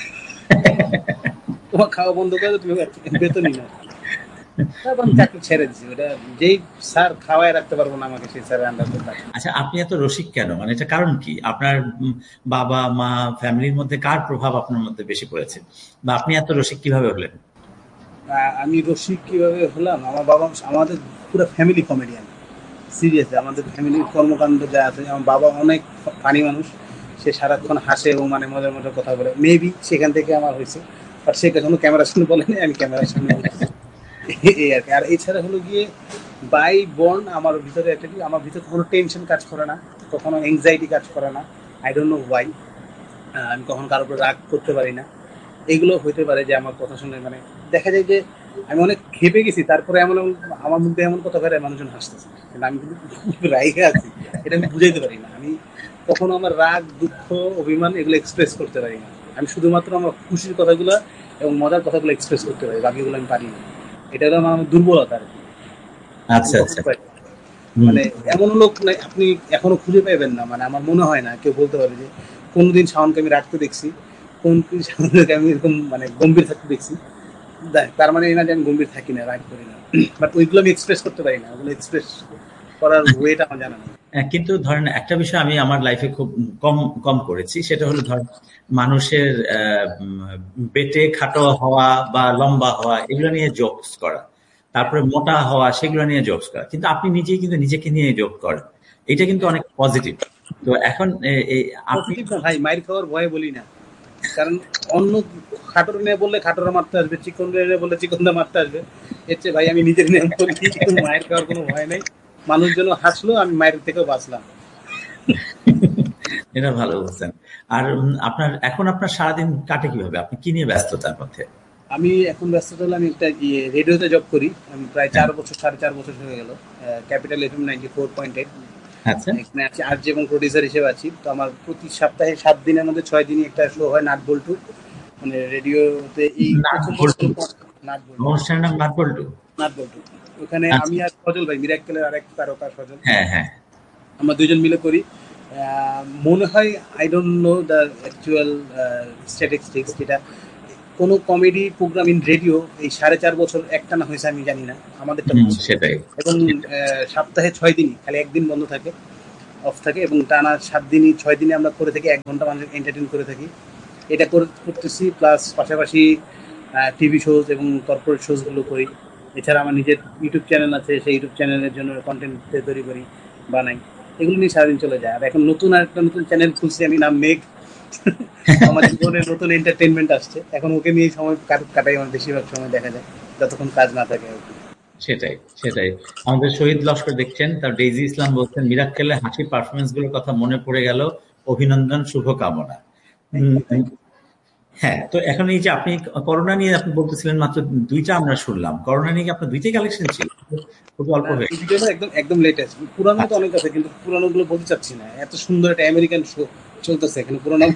তোমার খাওয়া বন্ধ করে দাও, তুমি বেতনই নাও। তারপর আমি চাকরি ছেড়ে দিছি। ওটা যেই স্যার খাওয়াই রাখতে পারবো না আমাকে, সেই স্যারের আন্ডারে কাজ। আচ্ছা, আপনি এত রসিক কেন? মানে এটা কারণ কি? আপনার বাবা মা ফ্যামিলির মধ্যে কার প্রভাব আপনার মধ্যে বেশি পড়েছে, বা আপনি এত রসিক কিভাবে হলেন? আমি রসিক কিভাবে হলাম, আমার বাবা, আমাদের পুরো ফ্যামিলি কমেডিয়ান। সিরিয়াসলি আমাদের ফ্যামিলির কর্মকাণ্ড যা আছে, আমার বাবা অনেক ফানি মানুষ। সে সারাক্ষণ হাসে এবং মানে মজার মজার কথা বলে। মেবি সেখান থেকে আমার হয়েছে, বাট সে কখনো ক্যামেরার সামনে বলেনি, আমি ক্যামেরার সামনে বলেছি। এই আর কি। আর এছাড়া হলো গিয়ে বাই বর্ন আমার ভিতরে একটা কি, আমার ভিতরে কোনো টেনশন কাজ করে না, কখনো এংজাইটি কাজ করে না। I don't know Y. আমি কখনো কারোর উপর রাগ করতে পারি না। এগুলো হইতে পারে যে আমার কথা শুনে মানে দেখা যায় যে আমি অনেক খেপে গেছি, তারপরে এমন আমার মধ্যে এমন কথা বেড়ে মানুষজন হাসতেছে, কিন্তু আমি কিন্তু রাগে আছি, এটা আমি বুঝাইতে পারি না। আমি কখনো আমার রাগ, দুঃখ, অভিমান এগুলো এক্সপ্রেস করতে পারি না। আমি শুধুমাত্র আমার খুশির কথাগুলো এবং মজার কথাগুলো এক্সপ্রেস করতে পারি, বাকিগুলো আমি পারি না। এটা হলো আমার দুর্বলতা আর কি। আচ্ছা আচ্ছা। মানে এমন লোক নাই আপনি এখনো খুঁজে পাইবেন না, মানে আমার মনে হয় না কেউ বলতে পারে যে কোনোদিন শাওনকে আমি রাখতে দেখছি, কোন শাওনকে আমি এরকম মানে গম্ভীর থাকতে দেখছি। তার মানে এই না যে আমি গম্ভীর থাকি না, রাগ করি না, বাট ওইগুলো আমি এক্সপ্রেস করতে পারি না। ওগুলো এক্সপ্রেস করার ওয়েটা আমার জানা নেই। কিন্তু ধরেন একটা বিষয় আমি আমার লাইফে খুব কম কম করেছি, সেটা হলো ধরেন মানুষের পেটে খাটো হওয়া বা লম্বা হওয়া এগুলো নিয়ে জোকস করা, তারপরে মোটা হওয়া সেগুলো নিয়ে জোকস করা। কিন্তু আপনি নিজেই কিন্তু নিজেকে নিয়ে জোক করেন, এটা কিন্তু অনেক পজিটিভ। তো এখন আপনি ভাই মাইর খাওয়ার ভয়ে বলি না, কারণ অন্য খাটোর নিয়ে বললে খাটোরা মারতে আসবে, চিকন নিয়ে বললে চিকনদা মারতে আসবে। এর চেয়ে ভাই আমি নিজের নিয়ে বলি, মায়ের খাওয়ার কোনো ভয় নেই। মানুষজন হাসলো, আমি মায়ের থেকেও বাঁচলাম। এটা ভালো বলছেন। আর আপনার সারাদিন কাটে কিভাবে? আপনি কি নিয়ে ব্যস্ততার মধ্যে? আমি এখন ব্যস্ত হলে আমি একটা রেডিওতে জব করি। আমি প্রায় 4 বছর, 4.5 বছর হয়ে গেল। ক্যাপিটাল FM 94.8, আচ্ছা। এখানে আছি আরজে এবং প্রডিউসার হিসেবে আছি। তো আমার প্রতি সপ্তাহে 7 দিনের মধ্যে 6 দিনই একটা শো হয়, নাট বল্টু, মানে রেডিওতে। এই অনুষ্ঠানের নাম নাট বল্টু। নাট বল্টু। ওখানে আমি আর সজল ভাই, মিরাক্কেলের আরেক তারকা সজল, হ্যাঁ হ্যাঁ, আমরা দুজন মিলে করি। মনে হয় I don't know the actual statistics, যেটা কোনো কমেডি প্রোগ্রাম ইন রেডিও এই 4.5 বছর একটানা হয়েছে আমি জানি না, আমাদেরটা হচ্ছে। সেটাই। এবং সপ্তাহে 6 দিনই, খালি একদিন বন্ধ থাকে, অফ থাকে, এবং টানা 7 দিনই 6 দিনে আমরা করে থাকি, 1 ঘন্টা মানুষ এন্টারটেইন করে থাকি। এটা করতেছি, প্লাস পাশাপাশি টিভি শোজ এবং কর্পোরেট শোজগুলো করি। এছাড়া আমার নিজের ইউটিউব চ্যানেল আছে, সেই ইউটিউব চ্যানেলের জন্য কন্টেন্ট তৈরি করি, বানাই, এগুলো নিয়ে সারাদিন চলে যায়। আর এখন নতুন চ্যানেল খুলছি আমি, নাম মেঘ। আমার জীবনে নতুন এন্টারটেইনমেন্ট আসছে, এখন ওকে নিয়ে সময় কাটাই, আমার বেশিরভাগ সময় দেখা যায়, যতক্ষণ কাজ না থাকে। সেটাই। আমাদের শহীদ লস্কর দেখছেন, তার ডেইজি ইসলাম বলছেন, মিরাক্কেলের হাসির পারফরমেন্স গুলোর কথা মনে পড়ে গেল, অভিনন্দন, শুভকামনা। হ্যাঁ, তো এখন এই যে আপনি করোনা নিয়ে আপনি বলতেছিলেন, মাত্র 2টা আমরা শুনলাম, করোনা নিয়ে আপনার 2টাই কালেকশন ছিল, খুব অল্প হয়ে একদম লেটেস্ট। পুরানো তো অনেক আছে, কিন্তু পুরানো গুলো বলতে চাচ্ছি না। এত সুন্দর একটা আমেরিকান শো চলতেছে এখানে, পুরানো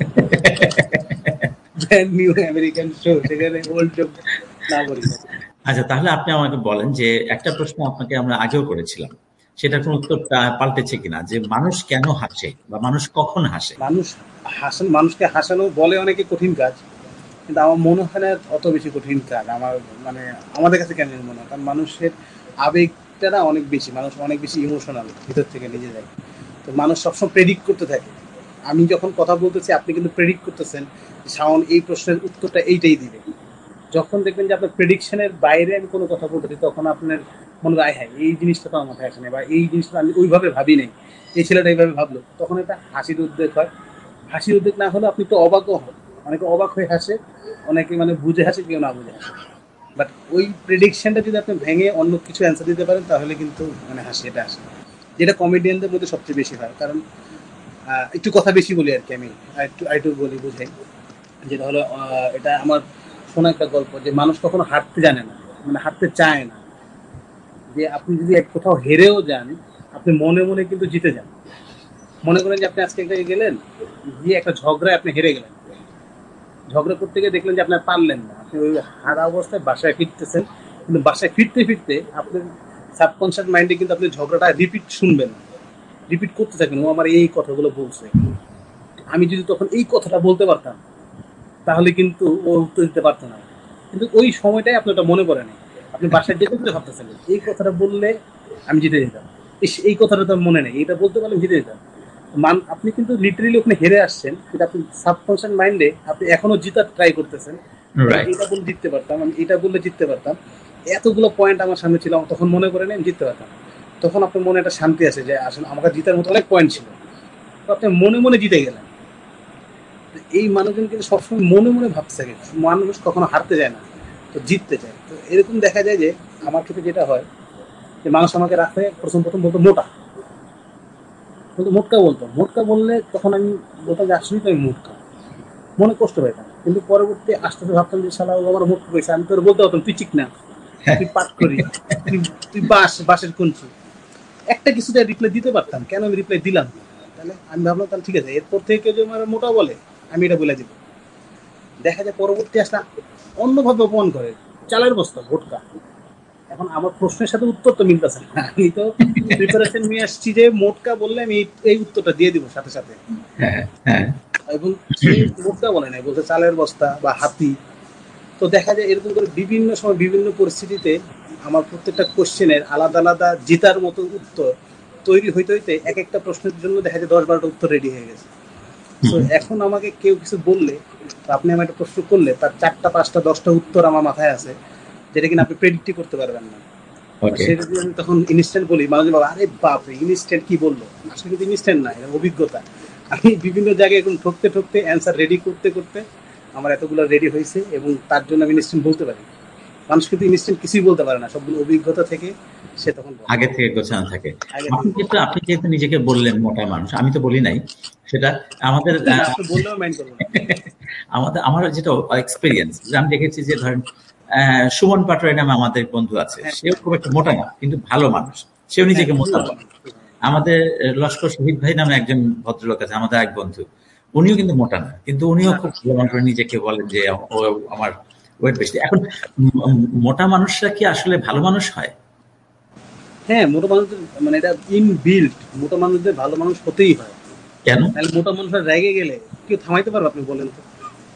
ব্র্যান্ড নিউ আমেরিকান শো, সেখানে ওল্ড না বলি। আচ্ছা, তাহলে আপনি আমাকে বলেন যে একটা প্রশ্ন আপনাকে আমরা আগেও করেছিলাম, সেটার কোন উত্তর পাল্টেছে কিনা, যে মানুষ কেন হাসে বা মানুষ কখন হাসে? মানুষকে হাসানো বলে অনেকে কঠিন কাজ, কিন্তু আমার মনে হয় না অত বেশি কঠিন কাজ। আমাদের কাছে কেন মনে হয়, কারণ মানুষের আবেগটা না অনেক বেশি, মানুষ অনেক বেশি ইমোশনাল ভিতর থেকে নিজে যায়। তো মানুষ সবসময় প্রেডিক্ট করতে থাকে। আমি যখন কথা বলতেছি, আপনি কিন্তু প্রেডিক্ট করতেছেন শাওন এই প্রশ্নের উত্তরটা এইটাই দিবে। যখন দেখবেন যে আপনার প্রেডিকশনের বাইরে আমি কোনো কথা বলতেছি, তখন আপনার মনে হয় হ্যাঁ এই জিনিসটা তো আমার মাথায় আসে না, বা এই জিনিসটা আমি ওইভাবে ভাবি নাই, এই ছেলেটা এইভাবে ভাবলো, তখন একটা হাসির উদ্বেগ হয়। হাসির উদ্বেগ না হলে আপনি তো অবাকও হন, অনেকে অবাক হয়ে হাসে, অনেকে মানে বুঝে হাসে, কেউ না বুঝে হাসে। বাট ওই প্রেডিকশনটা যদি আপনি ভেঙে অন্য কিছু অ্যান্সার দিতে পারেন, তাহলে কিন্তু মানে হাসি এটা আসে, যেটা কমেডিয়ানদের মধ্যে সবচেয়ে বেশি হয়। কারণ একটু কথা বেশি বলি আর কি, আমি একটু বলি বুঝাই, যেটা হলো এটা আমার শোনা একটা গল্প, যে মানুষ কখনো হারতে জানে না, মানে হারতে চায় না। যে আপনি যদি কোথাও হেরেও যান, আপনি মনে মনে কিন্তু জিতে যান। মনে করেন যে আপনি আজকে একটা গেলেন, গিয়ে একটা ঝগড়ায় আপনি হেরে গেলেন, ঝগড়া করতে গিয়ে দেখলেন যে আপনার পারলেন না, আপনি ওই হারা অবস্থায় বাসায় ফিরতেছেন, কিন্তু বাসায় ফিরতে ফিরতে আপনার সাবকনশিয়াস মাইন্ডে কিন্তু আপনি ঝগড়াটা রিপিট করতে থাকেন, ও আমার এই কথাগুলো বলছে, আমি যদি তখন এই কথাটা বলতে পারতাম, তাহলে কিন্তু ও উত্তর দিতে পারতো না। কিন্তু ওই সময়টাই আপনার ওটা মনে পড়ে নাই, আপনি বাসায় যেতে যেতে ভাবতেছেন এই কথাটা বললে আমি জিতে যেতাম, এই কথাটা তো মনে নেই, এটা বলতে পারলে জিতে যেতাম। আপনি কিন্তু লিটারেলি ওখানে হেরে আসছেন, কিন্তু আপনি সাবকনশিয়াস মাইন্ডে আপনি এখনো জিতার ট্রাই করতেছেন, এটা বললে জিততে পারতাম, আমি এটা বললে জিততে পারতাম, এতগুলো পয়েন্ট আমার সামনে ছিল, তখন মনে করে নেই আমি জিততে পারতাম। তখন আপনার মনে একটা শান্তি আছে যে আসলে আমাকে জিতার মতো অনেক পয়েন্ট ছিল, তো আপনি মনে মনে জিতে গেলেন। এই মানুষজন কিন্তু সবসময় মনে মনে ভাবতে থাকে, মানুষ কখনো হারতে যায় না, তো জিততে চায়। তো এরকম দেখা যায় যে আমার ক্ষেত্রে যেটা হয়, যে মানুষ আমাকে রাস্তায় প্রথম বলতো মোটকা বললে তখন আমি বলতাম যে আসলেই তো আমি মোটকা, মনে কষ্ট পাইতাম। কিন্তু পরবর্তী আস্তে আস্তে ভাবতাম যে শালা আমার মোটকা পেয়েছে, আমি তোর বলতে পারতাম তুই চিক না, তুই পাট করি, তুই বাঁশের কঞ্চি, একটা কিছুতে রিপ্লাই দিতে পারতাম, কেন আমি রিপ্লাই দিলাম? তাহলে আমি ভাবলাম তাহলে ঠিক আছে, এরপর থেকে কেউ যদি আমার মোটা বলে আমি এটা বলে দিব। দেখা যায় পরবর্তী আসলে অন্যভাবে অপমান করে, চালের বস্তা, ভোটকা। এখন আমার প্রশ্নের সাথে উত্তর তো মিলতেছে না, আমি তো প্রিপারেশন নিয়ে আসছি যে মোটকা বললে আমি এই উত্তরটা দিয়ে দিব সাথে সাথে, এবং সেই মোটকা বলে নাই, বলছে চালের বস্তা বা হাতি। তো দেখা যায় এরকম করে বিভিন্ন সময় বিভিন্ন পরিস্থিতিতে আমার প্রত্যেকটা কোশ্চেনের আলাদা আলাদা জেতার মতো উত্তর তৈরি হইতে হইতে এক একটা প্রশ্নের জন্য দেখা যায় 10-12টা উত্তর রেডি হয়ে গেছে। তো এখন আমাকে কেউ কিছু বললে, আপনি আমার একটা প্রশ্ন করলে, তার 4টা 5টা 10টা উত্তর আমার মাথায় আছে, যেটা কিনা আপনি প্রেডিক্টই করতে পারবেন না। সেটা যদি আমি তখন ইনস্ট্যান্ট বলি, মানুষ বলে আরে বাপরে ইনস্ট্যান্ট কি বললো, আসলে কিন্তু ইনস্ট্যান্ট না, এটা অভিজ্ঞতা। আমি বিভিন্ন জায়গায় এখন ঠকতে অ্যান্সার রেডি করতে আমার এতগুলো রেডি হয়েছে, এবং তার জন্য আমি ইনস্ট্যান্ট বলতে পারি। মানুষ কিন্তু ইনস্ট্যান্ট কিছুই বলতে পারে না, সবগুলো অভিজ্ঞতা থেকে সে তখন আগে থেকে গোছানো থাকে। আপনি যেহেতু নিজেকে বললেন মোটা মানুষ, আমি তো বলি নাই সেটা, আমাদের আমার যেটা এক্সপিরিয়েন্স, আমি দেখেছি যে ধরেন সুমন পাটোয়ারি নামে আমাদের বন্ধু আছে, সেও খুব একটা মোটা না, কিন্তু ভালো মানুষ, সেও নিজেকে মোটা বলে। আমাদের লস্কর শহীদ ভাই নামে একজন ভদ্রলোক আছে, আমাদের এক বন্ধু, উনিও কিন্তু মোটা না, কিন্তু উনিও খুব ভালো করে নিজেকে বলেন যে আমার ওয়েট বেশি। এখন মোটা মানুষরা কি আসলে ভালো মানুষ হয়? হ্যাঁ, মোটা মানুষদের মানে এটা ইনবিল্ট, মোটা মানুষদের ভালো মানুষ হতেই হয়। কেন? তাহলে মোটা মানুষরা রেগে গেলে কেউ থামাইতে পারবে আপনি বলেন তো?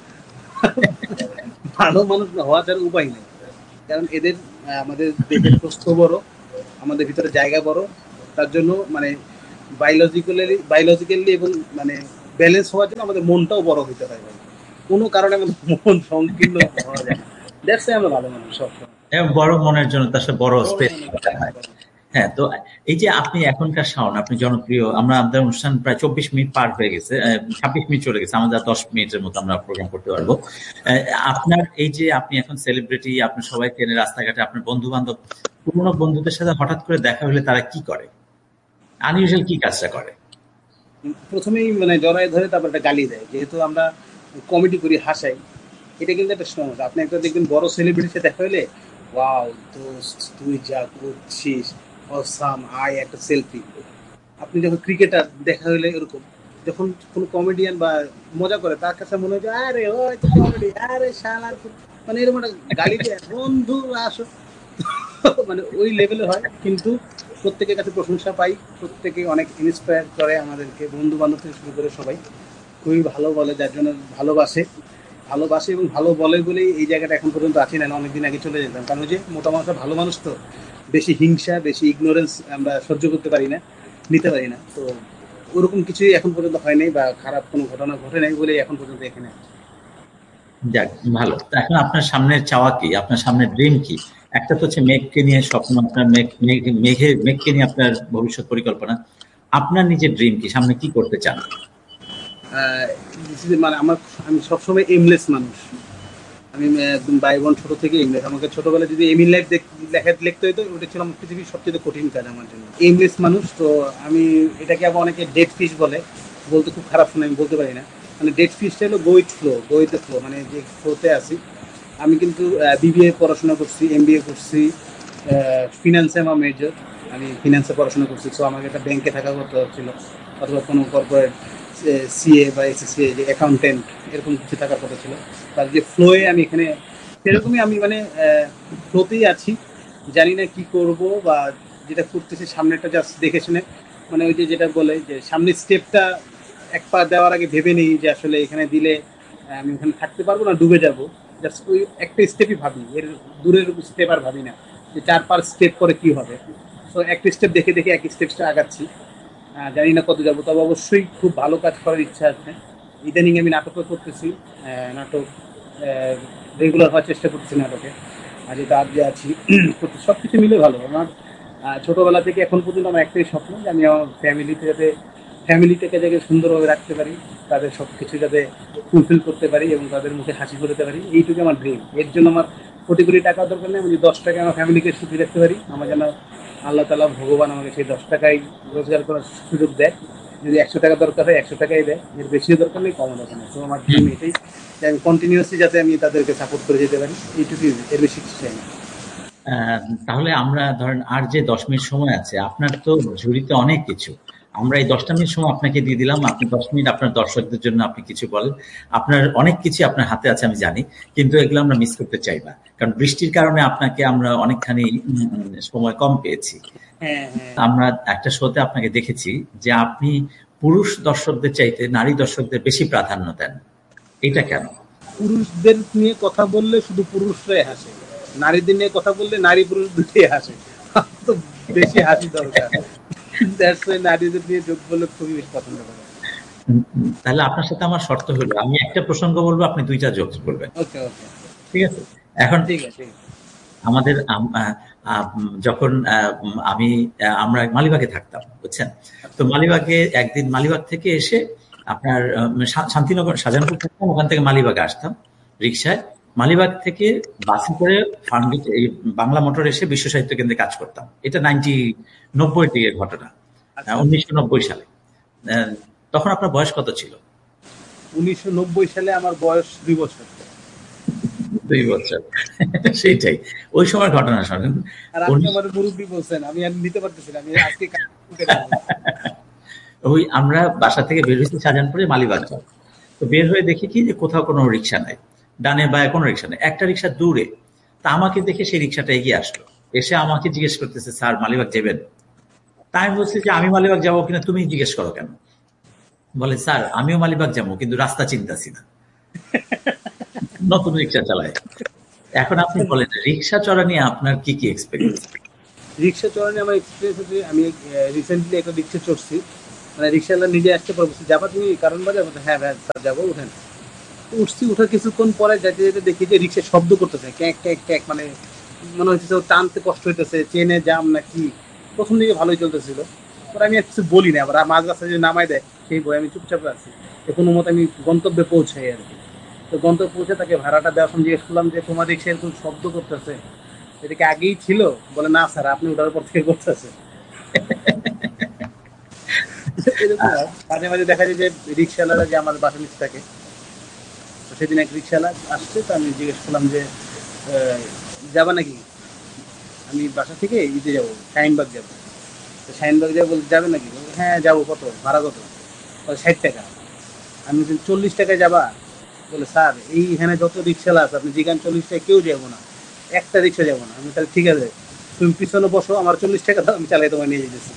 ভালো মানুষ না হওয়া ছাড়া উপায় নেই। কারণ এদের আমাদের দেহের প্রস্থ বড়, আমাদের ভিতরে জায়গা বড়, তার জন্য মানে বায়োলজিক্যালি এবং মানে ব্যালেন্স হওয়ার জন্য আমাদের মনটাও বড় হইতে হয় ভাই। কোনো কারণে আমাদের মন সংকীর্ণ হওয়া যায় না। দ্যাটস আমরা ভালো মানুষ সবসময়। বড় মনের জন্য তার সাথে বড় বড় স্পেস মনে দরকার হয়। হ্যাঁ, তো এই যে আপনি এখনকার শাওন, আপনি জনপ্রিয়, আমরা আমাদের অনুষ্ঠান প্রায় 24 মিনিট পার হয়ে গেছে, 26 মিনিট চলে গেছে, আমাদের 10 মিনিটের মতো আমরা প্রোগ্রাম করতে পারবো। আপনার এই যে আপনি এখন সেলিব্রিটি, আপনি সবাই চেনে রাস্তাঘাটে, আপনার বন্ধু বান্ধব, পুরোনো বন্ধুদের সাথে হঠাৎ করে দেখা হলে তারা কি করে, আনইউজুয়াল কি কাজটা করে? প্রথমেই মানে জড়ায় ধরে তারপর একটা গালি দেয়, যেহেতু আমরা কমেডি করি, হাসাই। এটা কিন্তু একটা সমস্যা। আপনি একটা দেখবেন বড় সেলিব্রিটির সাথে দেখা হলে, ওয়াও দোস্ত তুই যা করছিস, অসাম, আয় একটা সেলফি। আপনি যখন ক্রিকেটার দেখা হলে এরকম, যখন কোনো কমেডিয়ান বা মজা করে তার কাছে মনে হয় যে আরে ও তো কমেডি, আরে শালার মানে এরকম একটা গালি দেয়, বন্ধু আসো। মানে ওই লেভেলে হয়, কিন্তু প্রত্যেকের কাছে প্রশংসা পাই, প্রত্যেকে অনেক ইন্সপায়ার করে আমাদেরকে, বন্ধু বান্ধব থেকে শুরু করে সবাই খুবই ভালো বলে, যার জন্য ভালোবাসে ভালোবাসে এবং ভালো বলে বলেই এই জায়গাটা এখন পর্যন্ত আছি, না অনেকদিন আগে চলে যেতাম। কারণ ওই যে মোটা মানুষরা ভালো মানুষ তো, বেশি হিংসা বেশি ইগনোরেন্স আমরা সহ্য করতে পারি না, নিতে পারি না। তো ওরকম কিছুই এখন পর্যন্ত হয় নাই, বা খারাপ কোনো ঘটনা ঘটে নাই বলেই এখন পর্যন্ত এখানে আছি। যাক, ভালো। তো এখন আপনার সামনের চাওয়া কি, আপনার সামনের ড্রিম কি? একটা তো হচ্ছে মেঘকে নিয়ে স্বপ্ন, আপনার মেঘকে নিয়ে আপনার ভবিষ্যৎ পরিকল্পনা। আপনার নিজের ড্রিম কি, সামনে কি করতে চান? মানে আমি সবসময় এমলেস মানুষ। আমি একদম বাইবন ছোট থেকে এমলেস। আমাকে ছোটবেলায় যদি এম ইন লাইফ লিখতে হতো, ওটা ছিল আমার পৃথিবীর সবচেয়ে কঠিন কাজ আমার জন্য, এমলেস মানুষ। তো আমি এটাকে আবার অনেকে ডেড ফিশ বলে, বলতে খুব খারাপ শুনে, আমি বলতে পারি না। মানে ডেড ফিশটা হলো go with flow, go with flow, মানে যে ফ্লোতে আছি। আমি কিন্তু বিবিএ পড়াশোনা করছি, এমবিএ করছি, ফিনান্সে আমার মেজর। আমি ফিনান্সে পড়াশোনা করছি, সো আমাকে একটা ব্যাংকে থাকা করতে হচ্ছিল, অথবা কোনো কর্পোরেট সিএ বা এসএসসিএ, যে অ্যাকাউন্টেন্ট, এরকম কিছু থাকার কথা ছিল। তার যে ফ্লোয়ে আমি এখানে সেরকমই, আমি মানে ফ্লোতেই আছি। জানি না কি করব, বা যেটা করতেছি সামনেটা জাস্ট দেখে শুনে, মানে ওই যে যেটা বলে যে সামনের স্টেপটা এক পা দেওয়ার আগে ভেবে নিই যে আসলে এখানে দিলে আমি ওখানে থাকতে পারবো না ডুবে যাব। জাস্ট ওই একটা স্টেপই ভাবি, এর দূরের স্টেপ আর ভাবি না যে 4-5 স্টেপ করে কি হবে। সো একটা স্টেপ দেখে দেখে এক স্টেপটা আগাচ্ছি। জানি না কত যাবো, তবে অবশ্যই খুব ভালো কাজ করার ইচ্ছা আছে। ইদানিং আমি নাটকও করতেছি, নাটক রেগুলার হওয়ার চেষ্টা করতেছি নাটকে। আর যেটা আজ যে আছি করতে, সব কিছু মিলে ভালো আমার। ছোটোবেলা থেকে এখন পর্যন্ত আমার একটাই স্বপ্ন যে আমি আমার ফ্যামিলিটাকে যাতে সুন্দরভাবে রাখতে পারি, তাদের সব কিছু যাতে ফুলফিল করতে পারি এবং তাদের মুখে হাসি করতে পারি, এইটুকু আমার ড্রিম। এর জন্য আমার কোটি কোটি টাকা দরকার নেই, আমি যদি 10 টাকায় আমার ফ্যামিলিকে সুখী রাখতে পারি, আমার যেন আল্লাহ তালা ভগবান আমাকে সেই 10 টাকায় রোজগার করার সুযোগ দেয়। যদি 100 টাকা দরকার হয় 100 টাকাই দেয়, এর বেশিও দরকার নেই, কমও দরকার নেই। তো আমার ড্রিম এটাই যে আমি কন্টিনিউয়াসলি যাতে আমি তাদেরকে সাপোর্ট করে যেতে পারি, এইটুকুই, এর বেশি কিছু চাই না। তাহলে আমরা ধরেন আর যে 10 মিনিট সময় আছে, আপনার তো ঝুড়িতে অনেক কিছু, আমরা এই 10টা মিনিট সময় আপনাকে দিয়ে দিলাম, আপনি 10 মিনিট আপনার দর্শকদের জন্য আপনি কিছু বলেন। আপনার অনেক কিছু আপনার হাতে আছে আমি জানি, কিন্তু এগুলো আমরা মিস করতে চাই না, কারণ বৃষ্টির কারণে আপনাকে আমরা অনেকখানি সময় কম পেয়েছি। হ্যাঁ, হ্যাঁ। আমরা একটা শোতে আপনাকে দেখেছি যে আপনি পুরুষ দর্শকদের চাইতে নারী দর্শকদের বেশি প্রাধান্য দেন, এটা কেন? পুরুষদের নিয়ে কথা বললে শুধু পুরুষরাই হাসে, নারীদের নিয়ে কথা বললে নারী পুরুষ দুটোই হাসে। তো বেশি হাসি দরকার, দ্যাটস ওয়াই নারীদের নিয়ে যোগ বললে খুবই বেশি পছন্দ করে। তাহলে আপনার সাথে আমার শর্ত হলো, আমি একটা প্রসঙ্গ বলবো, আপনি 2টা জোকস বলবেন, ওকে, ওকে, ঠিক আছে? এখন ঠিক আছে। আমাদের যখন আমরা মালিবাগে থাকতাম, বুঝছেন? তো মালিবাগে একদিন মালিবাগ থেকে এসে আপনার শান্তিনগর শাহজাহানপুর থাকতাম, ওখান থেকে মালিবাগে আসতাম রিক্সায়। মালিবাগ থেকে বাসে করে ফার্মগেট এই বাংলা মোটর এসে বিশ্ব সাহিত্য কেন্দ্রে কাজ করতাম। এটা 90 দিকের ঘটনা, আচ্ছা, 1990 সালে। তখন আপনার বয়স কত ছিল? 1990 সালে আমার বয়স 2 বছর। 2 বছর। সেইটাই, ওই সময় ঘটনা শোনেন। আর আপনি আমার মুরব্বী বলছেন, আমি আর নিতে পারতেছি না, আমি আজকে ওই আমরা বাসা থেকে বের হয়েছি শাহজাহানপুরে মালিবাগ যাব। তো বের হয়ে দেখি কি যে কোথাও কোনো রিক্সা নাই, ডানে বায়ে কোনো রিক্সা নেই, একটা রিক্সা দূরে। তা আমাকে দেখে সেই রিক্সাটা এগিয়ে আসলো, এসে আমাকে জিজ্ঞেস করতেছে, স্যার মালিবাগ যাবেন? তাই আমি বলছি যে আমি মালিবাগ যাবো কিনা তুমি জিজ্ঞেস করো কেন? বলে, স্যার আমিও মালিবাগ যাবো কিন্তু রাস্তা চিন্তাছি না, নতুন রিক্সা চালায়। এখন আপনি বলেন রিক্সা চড়া নিয়ে আপনার কি কি এক্সপেরিয়েন্স? রিক্সা চড়ানো আমার এক্সপিরিয়েন্স হচ্ছে, আমি রিসেন্টলি একটা রিক্সা চড়ছি, মানে রিক্সাওয়ালা নিজে আসতে পারবো, যাবা তুমি কারণ বাজার? হ্যাঁ ভাই স্যার যাবো, উঠেন। উঠছি, উঠার কিছুক্ষণ পরে যেতে যেতে দেখি যে রিক্সা শব্দ করতেছে, ক্যাক ক্যাক ক্যাক, মানে মনে হচ্ছে ওর টানতে কষ্ট হইতেছে, চেনে জাম নাকি। প্রথম দিকে ভালোই চলতেছিল, পরে আমি আর কিছু বলি না, আবার মাঝ রাস্তায় যদি নামাই দেয় সেই বই আমি চুপচাপ আছি। তো কোনো মতো আমি গন্তব্যে পৌঁছাই আর কি। তো গন্তব্যে পৌঁছে তাকে ভাড়াটা দেওয়ার সময় জিজ্ঞেস করলাম যে তোমার রিক্সা এরকম শব্দ করতেছে, এটা কি আগেই ছিল? বলে না স্যার, আপনি ওটার পর থেকে করতেছে। এরকম হয়। মাঝে মাঝে দেখা যায় যে রিক্সাওয়ালারা যে আমার বাসা নিচে থাকে, তো সেদিন এক রিক্সাওয়ালা আসছে, তো আমি জিজ্ঞেস করলাম যে যাবা নাকি? আমি বাসা থেকে ইতে যাবো, শাহিনবাগ যাবো। তো শাহিনবাগ যাবো, বলতে যাবে নাকি? বলছে, হ্যাঁ যাবো। কত ভাড়া কত? বলে 60 টাকা। আমি বলছি 40 টাকায় যাবা? বলে স্যার এইখানে যত রিক্সাওয়ালা আছে আপনি যেখানে 40 টাকা কেউ যাবো না, একটা রিক্সা যাবো না। আমি তাহলে ঠিক আছে, তুমি পিছনে বসো, আমার 40 টাকা দাও, আমি চালাই তোমায় নিয়ে যেতেছি।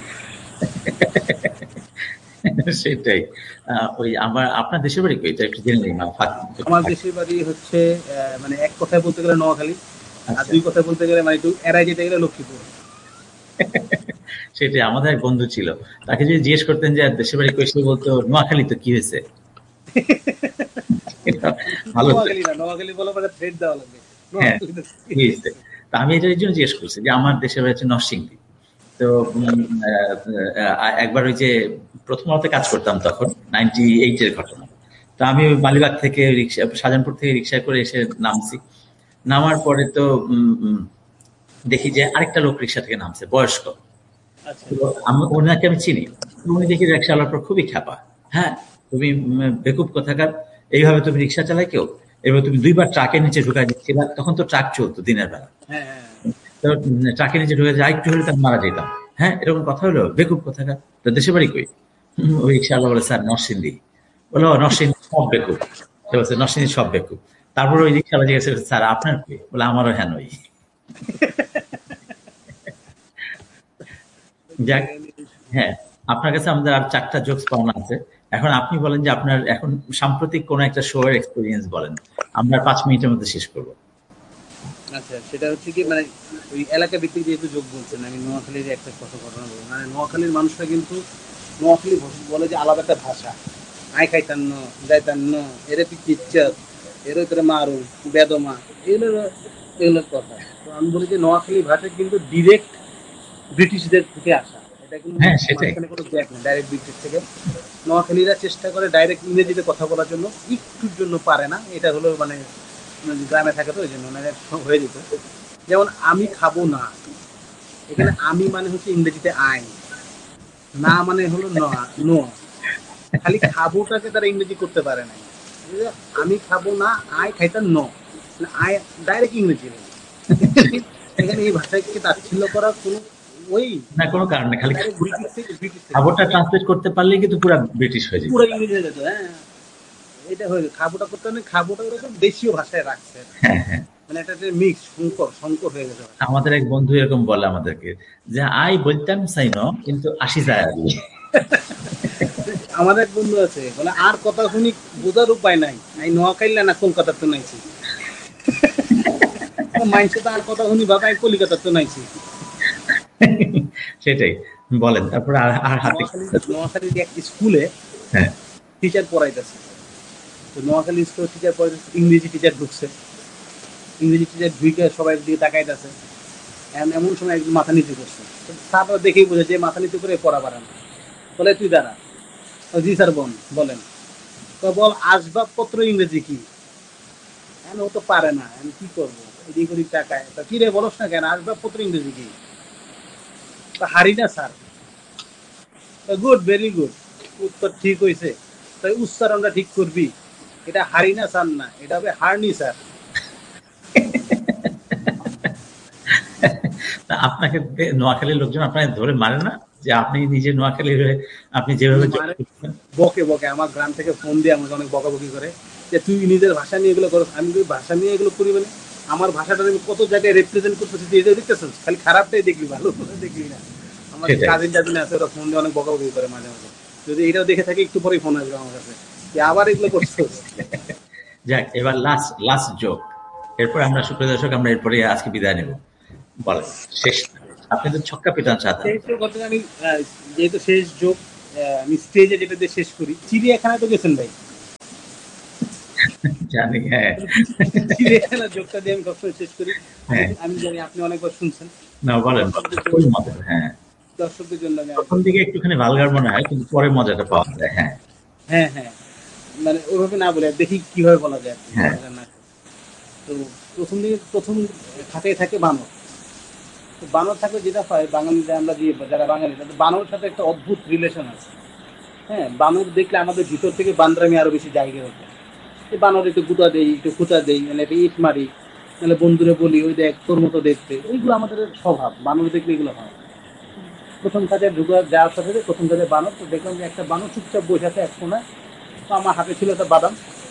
সেটাই। ওই আমার আপনার দেশের বাড়ি কই, এটা একটু জেনে নিই। আমার দেশের বাড়ি হচ্ছে মানে এক কথায় বলতে গেলে নোয়াখালী, আর আচ্ছা, দুই কথায় বলতে গেলে মানে একটু এড়াই যেতে গেলে লক্ষ্মীপুর। সেটাই। আমাদের এক বন্ধু ছিল, তাকে যদি জিজ্ঞেস করতেন যে দেশের বাড়ি কই, সে বলতো নোয়াখালী। তো কি হয়েছে? এটা শুধু ভালো তো। নোয়াখালী না, নোয়াখালী বলা পরে থ্রেড দেওয়া লাগবে। হ্যাঁ, নোয়াখালী কি হয়েছে? তা আমি এটার জন্য জিজ্ঞেস করছি যে আমার দেশের বাড়ি হচ্ছে নরসিংদী। তো একবার ওই যে প্রথম আলোতে কাজ করতাম তখন, 98 এর ঘটনা। তো আমি ওই মালিবাগ থেকে রিক্সা, শাহজাহানপুর থেকে রিক্সায় করে এসে নামছি। নামার পরে তো দেখি যে আরেকটা লোক রিক্সা থেকে নামছে, বয়স্ক। আচ্ছা। তো ওনাকে আমি চিনি। তো উনি দেখি রিক্সা চালার পর খুবই খ্যাপা। হ্যাঁ, তুমি বেকুব কোথাকার, এইভাবে তুমি রিক্সা চালাই কেউ? এবার তুমি 2 বার ট্রাকের নিচে ঢুকাই দিচ্ছিলা, তখন তো ট্রাক চলতো দিনের বেলা। হ্যাঁ হ্যাঁ। তো ট্রাকের নিচে ঢুকে যায়, একটু হলে তার মারা যেতাম। হ্যাঁ, এরকম কথা হলো, বেকুব কোথাকার। তো দেশের বাড়ি কই? ওই রিক্সাওয়ালা বলে, স্যার নরসিংদী। বলো, নরসিংদী সব বেকুব। সে বলছে নরসিংদী সব বেকুব। তারপরে ওই রিক্সাওয়ালা জিজ্ঞেস করছে, স্যার আপনার কই? বলে আমারও হ্যাঁ নই। যাক, হ্যাঁ, আপনার কাছে আমাদের আর 4টা জোকস পাওনা আছে। এখন আপনি বলেন যে আপনার এখন সাম্প্রতিক কোন একটা শো এর এক্সপেরিয়েন্স বলেন। আমরা 5 মিনিটের মধ্যে শেষ করব। আচ্ছা, সেটা হচ্ছে কি, মানে ওই এলাকা ভিত্তিক যেহেতু যোগ বলছেন, আমি নোয়াখালীর একটা কথা ঘটনা বলবো। মানে নোয়াখালীর মানুষরা কিন্তু নোয়াখালী বলে যে আলাদা একটা ভাষা, আই খাইতান্ন যাইতান্ন, এরে পিচ্চার, এর ভিতরে মারু বেদমা, এগুলো এগুলোর কথা। তো আমি বলি যে নোয়াখালী ভাষা কিন্তু ডিরেক্ট ব্রিটিশদের থেকে আসা, এটা কিন্তু হ্যাঁ, সেটাই। মাঝখানে কোনো গ্যাপ নেই, ডাইরেক্ট ব্রিটিশ থেকে। নোয়াখালীরা চেষ্টা করে ডাইরেক্ট ইংরেজিতে কথা বলার জন্য, একটুর জন্য পারে না, এটা হলো মানে গ্রামে থাকে তো ওই জন্য ওনাদের হয়ে যেত। যেমন আমি খাবো না, এখানে আমি মানে হচ্ছে ইংরেজিতে আই, না মানে হলো নো। খালি খাবোটাকে তারা ইংরেজি করতে পারে না। আমি খাবো না, আই খাইতাম নো, আই ডাইরেক্ট ইংরেজি। এখানে এই ভাষাকে তাচ্ছিল্য করার কোনো ওই না, কোনো কারণ নেই। খালি ডাইরেক্ট ব্রিটিশ থেকে খবরটা ট্রান্সলেট করতে পারলেই কিন্তু পুরো ব্রিটিশ হয়ে যেত। পুরো ইংরেজি হয়ে যেত। হ্যাঁ, এটা হয়ে খাবোটা করতে মানে খাবোটা ওরকম দেশীয় ভাষায় রাখছে, হ্যাঁ, হ্যাঁ। মানে একটা মিক্স সংকর হয়ে গেছে। আমাদের এক বন্ধু এরকম বলে আমাদেরকে যে আই বলতাম চাই ন, কিন্তু আসি যায় আর কি। আমাদের এক বন্ধু আছে, বলে আর কথা শুনি বোঝার উপায় নাই, আমি নোয়াখাইলে না কলকাতার তো নাইছি। মাইন্ডসে তো আর কথা শুনি বাবা, আমি কলিকাতার তো নাইছি। সেটাই। বলেন তারপরে আর আর হাতে। নোয়াখালীর এক স্কুলে হ্যাঁ, টিচার পড়াইতেছে। তো নোয়াখালী স্কুলে টিচার পড়াইতেছে, ইংরেজি টিচার ঢুকছে। ইংরেজি টিচার ঢুকে সবাই দিকে তাকাইতেছে। এমন সময় একজন মাথা নিচু করছে, স্যার দেখেই বোঝে যে মাথা নিচু করে পড়া পারে না। বলে তুই দাঁড়া। জি স্যার বলেন। তো বল আসবাবপত্র ইংরেজি কি? ও তো পারে না, আমি কি করবো, এদিক ওদিক টাকায়। তা কি রে বলস না কেন, আসবাবপত্র ইংরেজি কি? হারি না স্যার। গুড, ভেরি গুড, উত্তর ঠিক হয়েছে। তাই উচ্চারণটা ঠিক করবি, এটা হারি না স্যার না, এটা হবে হারনি স্যার। আপনাকে নোয়াখালীর লোকজন আপনাকে ধরে মারে না যে আপনি নিজে নোয়াখালীর হয়ে আপনি যেভাবে বকে বকে, আমার গ্রাম থেকে ফোন দিয়ে আমাকে অনেক বকাবকি করে যে তুই নিজের ভাষা নিয়ে এগুলো করো। আমি ভাষা নিয়ে এগুলো করি মানে আমার ভাষাটা আমি কত জায়গায় রিপ্রেজেন্ট করতেছি, যে এটা দেখতেছেন খালি খারাপটাই দেখবি, ভালো দেখবি না। আমার সেটাই। কাজিন টাজিন আছে, ওরা ফোন দিয়ে অনেক বকাবকি করে মাঝে মাঝে, যদি এটাও দেখে থাকে একটু পরেই ফোন আসবে আমার কাছে যে আবার এগুলো করছো। যাক, এবার লাস্ট লাস্ট জোক, এরপর আমরা সুপ্রিয় দর্শক আমরা এরপরে আজকে বিদায় নেব। বলেন শেষ, আপনি তো ছক্কা পিটান সাধারণ। শেষ যোগ করতে আমি যেহেতু শেষ যোগ আমি স্টেজে যেটা দিয়ে শেষ করি, চিড়িয়াখানায় তো গেছেন ভাই, জানি, হ্যাঁ চিড়িয়াখানার যোগটা দিয়ে আমি সবসময় শেষ করি। হ্যাঁ, আমি জানি আপনি অনেকবার শুনছেন, না বলেন বলেন, খুবই মজার। হ্যাঁ, দর্শকদের জন্য আমি প্রথম দিকে একটুখানি ভালগার মনে হয়, কিন্তু পরে মজাটা পাওয়া যায়। হ্যাঁ হ্যাঁ হ্যাঁ, মানে ওইভাবে না বলে দেখি কিভাবে বলা যায় আর কি, হ্যাঁ না। তো প্রথম খাতায় থাকে বানর। তো বানর থাকলে যেটা হয়, বাঙালিরা আমরা যে যারা বাঙালি তাদের বানরের সাথে একটা অদ্ভুত রিলেশন আছে। হ্যাঁ, বানর দেখলে আমাদের ভিতর থেকে বান্দরামি আরো বেশি জায়গা হতো। এই বানর একটু গুঁতা দেই, একটু খুঁচা দেই, মানে একটা ইট মারি, নাহলে বন্ধুরে বলি ওই দেখ তোর মতো দেখতে, এইগুলো আমাদের স্বভাব, বানর দেখলে এগুলো হয়। প্রথম কাজে ঢুকে যাওয়ার সাথে সাথে প্রথম কাজে বানর, তো দেখলাম যে একটা বানর চুপচাপ বসে আছে এক কোনায়। তো আমার হাতে ছিল একটা বাদাম,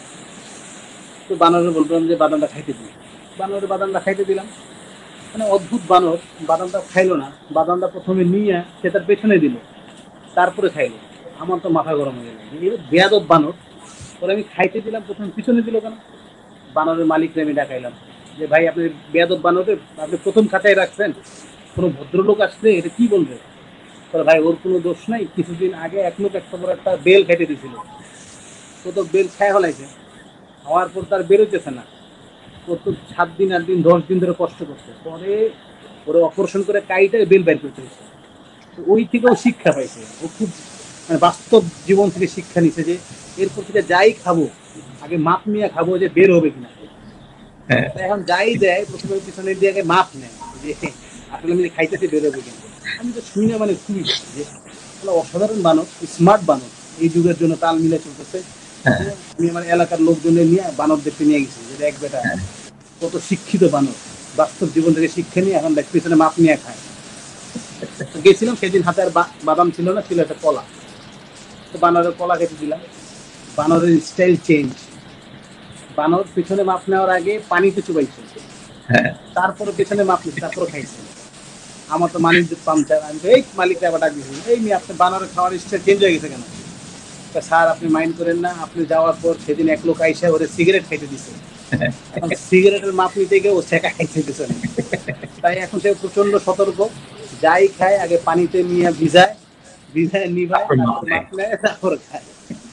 তো বানরে বললাম যে বাদামটা খাইতে দিই। বানরের বাদামটা খাইতে দিলাম, মানে অদ্ভুত বানর, বাদামটা খাইলো না। বাদামটা প্রথমে নিয়ে সে তার পেছনে দিল, তারপরে খাইলো। আমার তো মাথা গরম হয়ে গেল, এর বেয়াদব বানর, পরে আমি খাইতে দিলাম, প্রথমে পিছনে দিল কেন। বানরের মালিককে আমি ডাকাইলাম যে ভাই আপনি বেয়াদব বানরে আপনি প্রথম খাতায় রাখছেন, কোনো ভদ্রলোক আসলে এটা কি বলবে। তাহলে ভাই ওর কোনো দোষ নাই, কিছুদিন আগে এক লোক একটা বড় একটা বেল খেটে দিয়েছিল, ও তো বেল খায় হলাইছে, হওয়ার পর তার বেরোতেছে না। ও তো 7 দিন 8 দিন 10 দিন ধরে কষ্ট করছে, পরে ওরা অপারেশন করে কাইটা বেল বের করতে হয়েছে। তো ওই থেকে ও শিক্ষা পাইছে, ও খুব মানে বাস্তব জীবন থেকে শিক্ষা নিছে যে এরপর থেকে যাই খাবো আগে মাপ নিয়ে খাবো যে বের হবে কিনা। হ্যাঁ এখন যাই দেয় প্রথমে পিছনে দিয়ে আগে মাপ নেয় যে আসলে আমি খাইতেছি বের হবে কিনা। আমি তো শুনি না, মানে খুবই যে অসাধারণ বানর, স্মার্ট বানর, এই যুগের জন্য তাল মিলে চলতেছে। হ্যাঁ আমি আমার এলাকার লোকজনের নিয়ে বানর দেখতে নিয়ে গেছি, যে এক বেটা কত শিক্ষিত বানর, বাস্তব জীবন থেকে শিক্ষা নিয়ে এখন দেখ পিছনে মাপ নিয়ে খায়। তো গেছিলাম সেদিন, হাতে আর বাদাম ছিল না, ছিল একটা কলা। তো বানরের কলা খেতে দিলাম, বানরের স্টাইল চেঞ্জ, বানর পিছনে মাপ নেওয়ার আগে পানিতে চুবাইছে, হ্যাঁ তারপরে পেছনে মাপ নিচ্ছে, তারপরে খাইছে। আমার তো মালিক পাংচার, আমি তো এই মালিকটা আবার ডাক দিয়েছি, এই মেয়ে আপনি বানরের খাওয়ার স্টাইল চেঞ্জ হয়ে গেছে কেন। স্যার আপনি মাইন্ড করেন না, আপনি যাওয়ার পর সেদিন এক লোক আইসা ওরে সিগারেট খাইতে দিছে, এখন সিগারেটের মাপ নিতে গিয়ে ও ছেঁকা খাইতে দিছে না। তাই এখন সে প্রচন্ড সতর্ক, যাই খায় আগে পানিতে নিয়ে ভিজায়, ভিজায় নিভায়, তারপর মাপ তারপর নেয়। মাপ নেয়, তারপর খায়।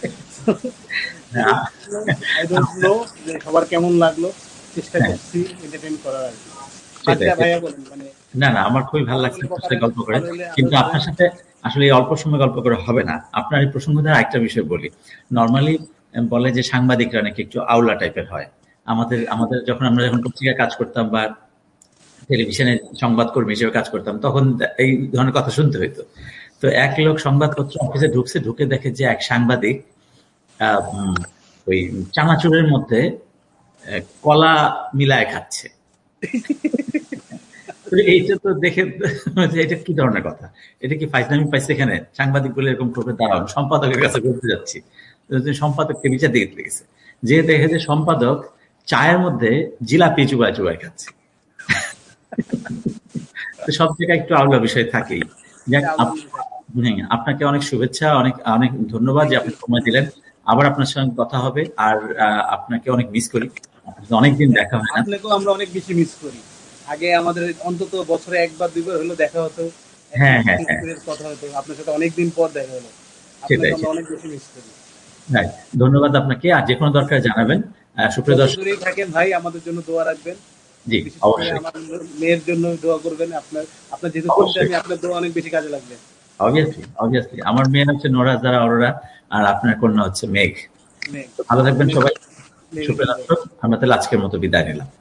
হ্যাঁ, আই ডোন্ট নো যে সবার কেমন লাগলো, চেষ্টা হ্যাঁ, করছি এন্টারটেইন করার আর কি। সেটাই বাকিটা সেটাই। ভাইয়া বলেন, মানে না না, আমার খুবই ভালো কথা লাগছে বলে আপনার বকার সাথে গল্প করে, ভালো হলে আরো কিন্তু বলেন। আপনার সাথে আসলে এই অল্প সময় গল্প করে হবে না। আপনার এই প্রসঙ্গ দ্বারা একটা বিষয় বলি। নর্মালি বলে যে সাংবাদিকরা নাকি একটু আউলা টাইপের হয়। আমাদের আমাদের যখন পত্রিকায় কাজ করতাম বা টেলিভিশনে সংবাদকর্মী হিসেবে কাজ করতাম, তখন এই ধরনের কথা শুনতে হইতো। তো এক লোক সংবাদপত্র অফিসে ঢুকছে, ঢুকে দেখে যে এক সাংবাদিক ওই চানাচুরের মধ্যে কলা মিলায় খাচ্ছে। তো এইটা তো দেখে যে এটা কি ধরনের কথা, এটা কি ফাইজলামি পাইছে এখানে, সাংবাদিক বলে এরকম করবে, দাঁড়ান সম্পাদকের কাছে বলতে যাচ্ছি। তো তিনি সম্পাদককে বিচার দিকে গেছে, যে দেখে যে সম্পাদক চায়ের মধ্যে জিলাপি চুবায় চুবায় খাচ্ছে। তো সব জায়গায় একটু আলাদা বিষয় থাকেই। যাক, হ্যাঁ, আপনাকে অনেক শুভেচ্ছা, অনেক অনেক ধন্যবাদ যে থ্যাংক আপনি ইউ। সময় দিলেন। আবার আপনার সঙ্গে কথা হবে। আর আপনাকে অনেক মিস করি, আপনার সাথে অনেকদিন দেখা হয় না। আপনাকেও আমরা অনেক বেশি মিস করি। আগে আমাদের অন্তত বছরে একবার দুইবার হলো দেখা হতো, হ্যাঁ হ্যাঁ হ্যাঁ, কথা হতো, আপনার সাথে অনেকদিন পর দেখা হলো। আপনাকে সেটাই আমরা সেটাই। অনেক বেশি মিস করি। রাইট, ধন্যবাদ আপনাকে। আর যে কোনো দরকার জানাবেন। সুপ্রিয় যত দর্শক, দূরেই থাকেন ভাই আমাদের জন্য দোয়া রাখবেন, জি বিশেষ করে অবশ্যই আমার মেয়ের জন্য দোয়া করবেন। আপনার আপনার যেহেতু অবশ্যই, আমি, আপনার দোয়া অনেক বেশি কাজে লাগবে। Obviously obviously. আমার মেয়ে হচ্ছে নোরা যারা অরোরা, আর আপনার কন্যা হচ্ছে মেঘ। মেয়ে তো ভালো থাকবেন মেয়ে সবাই। মেয়ে সুপ্রিয় জন্য দোয়া। দর্শক, আমরা তাহলে আজকের মতো বিদায় নিলাম।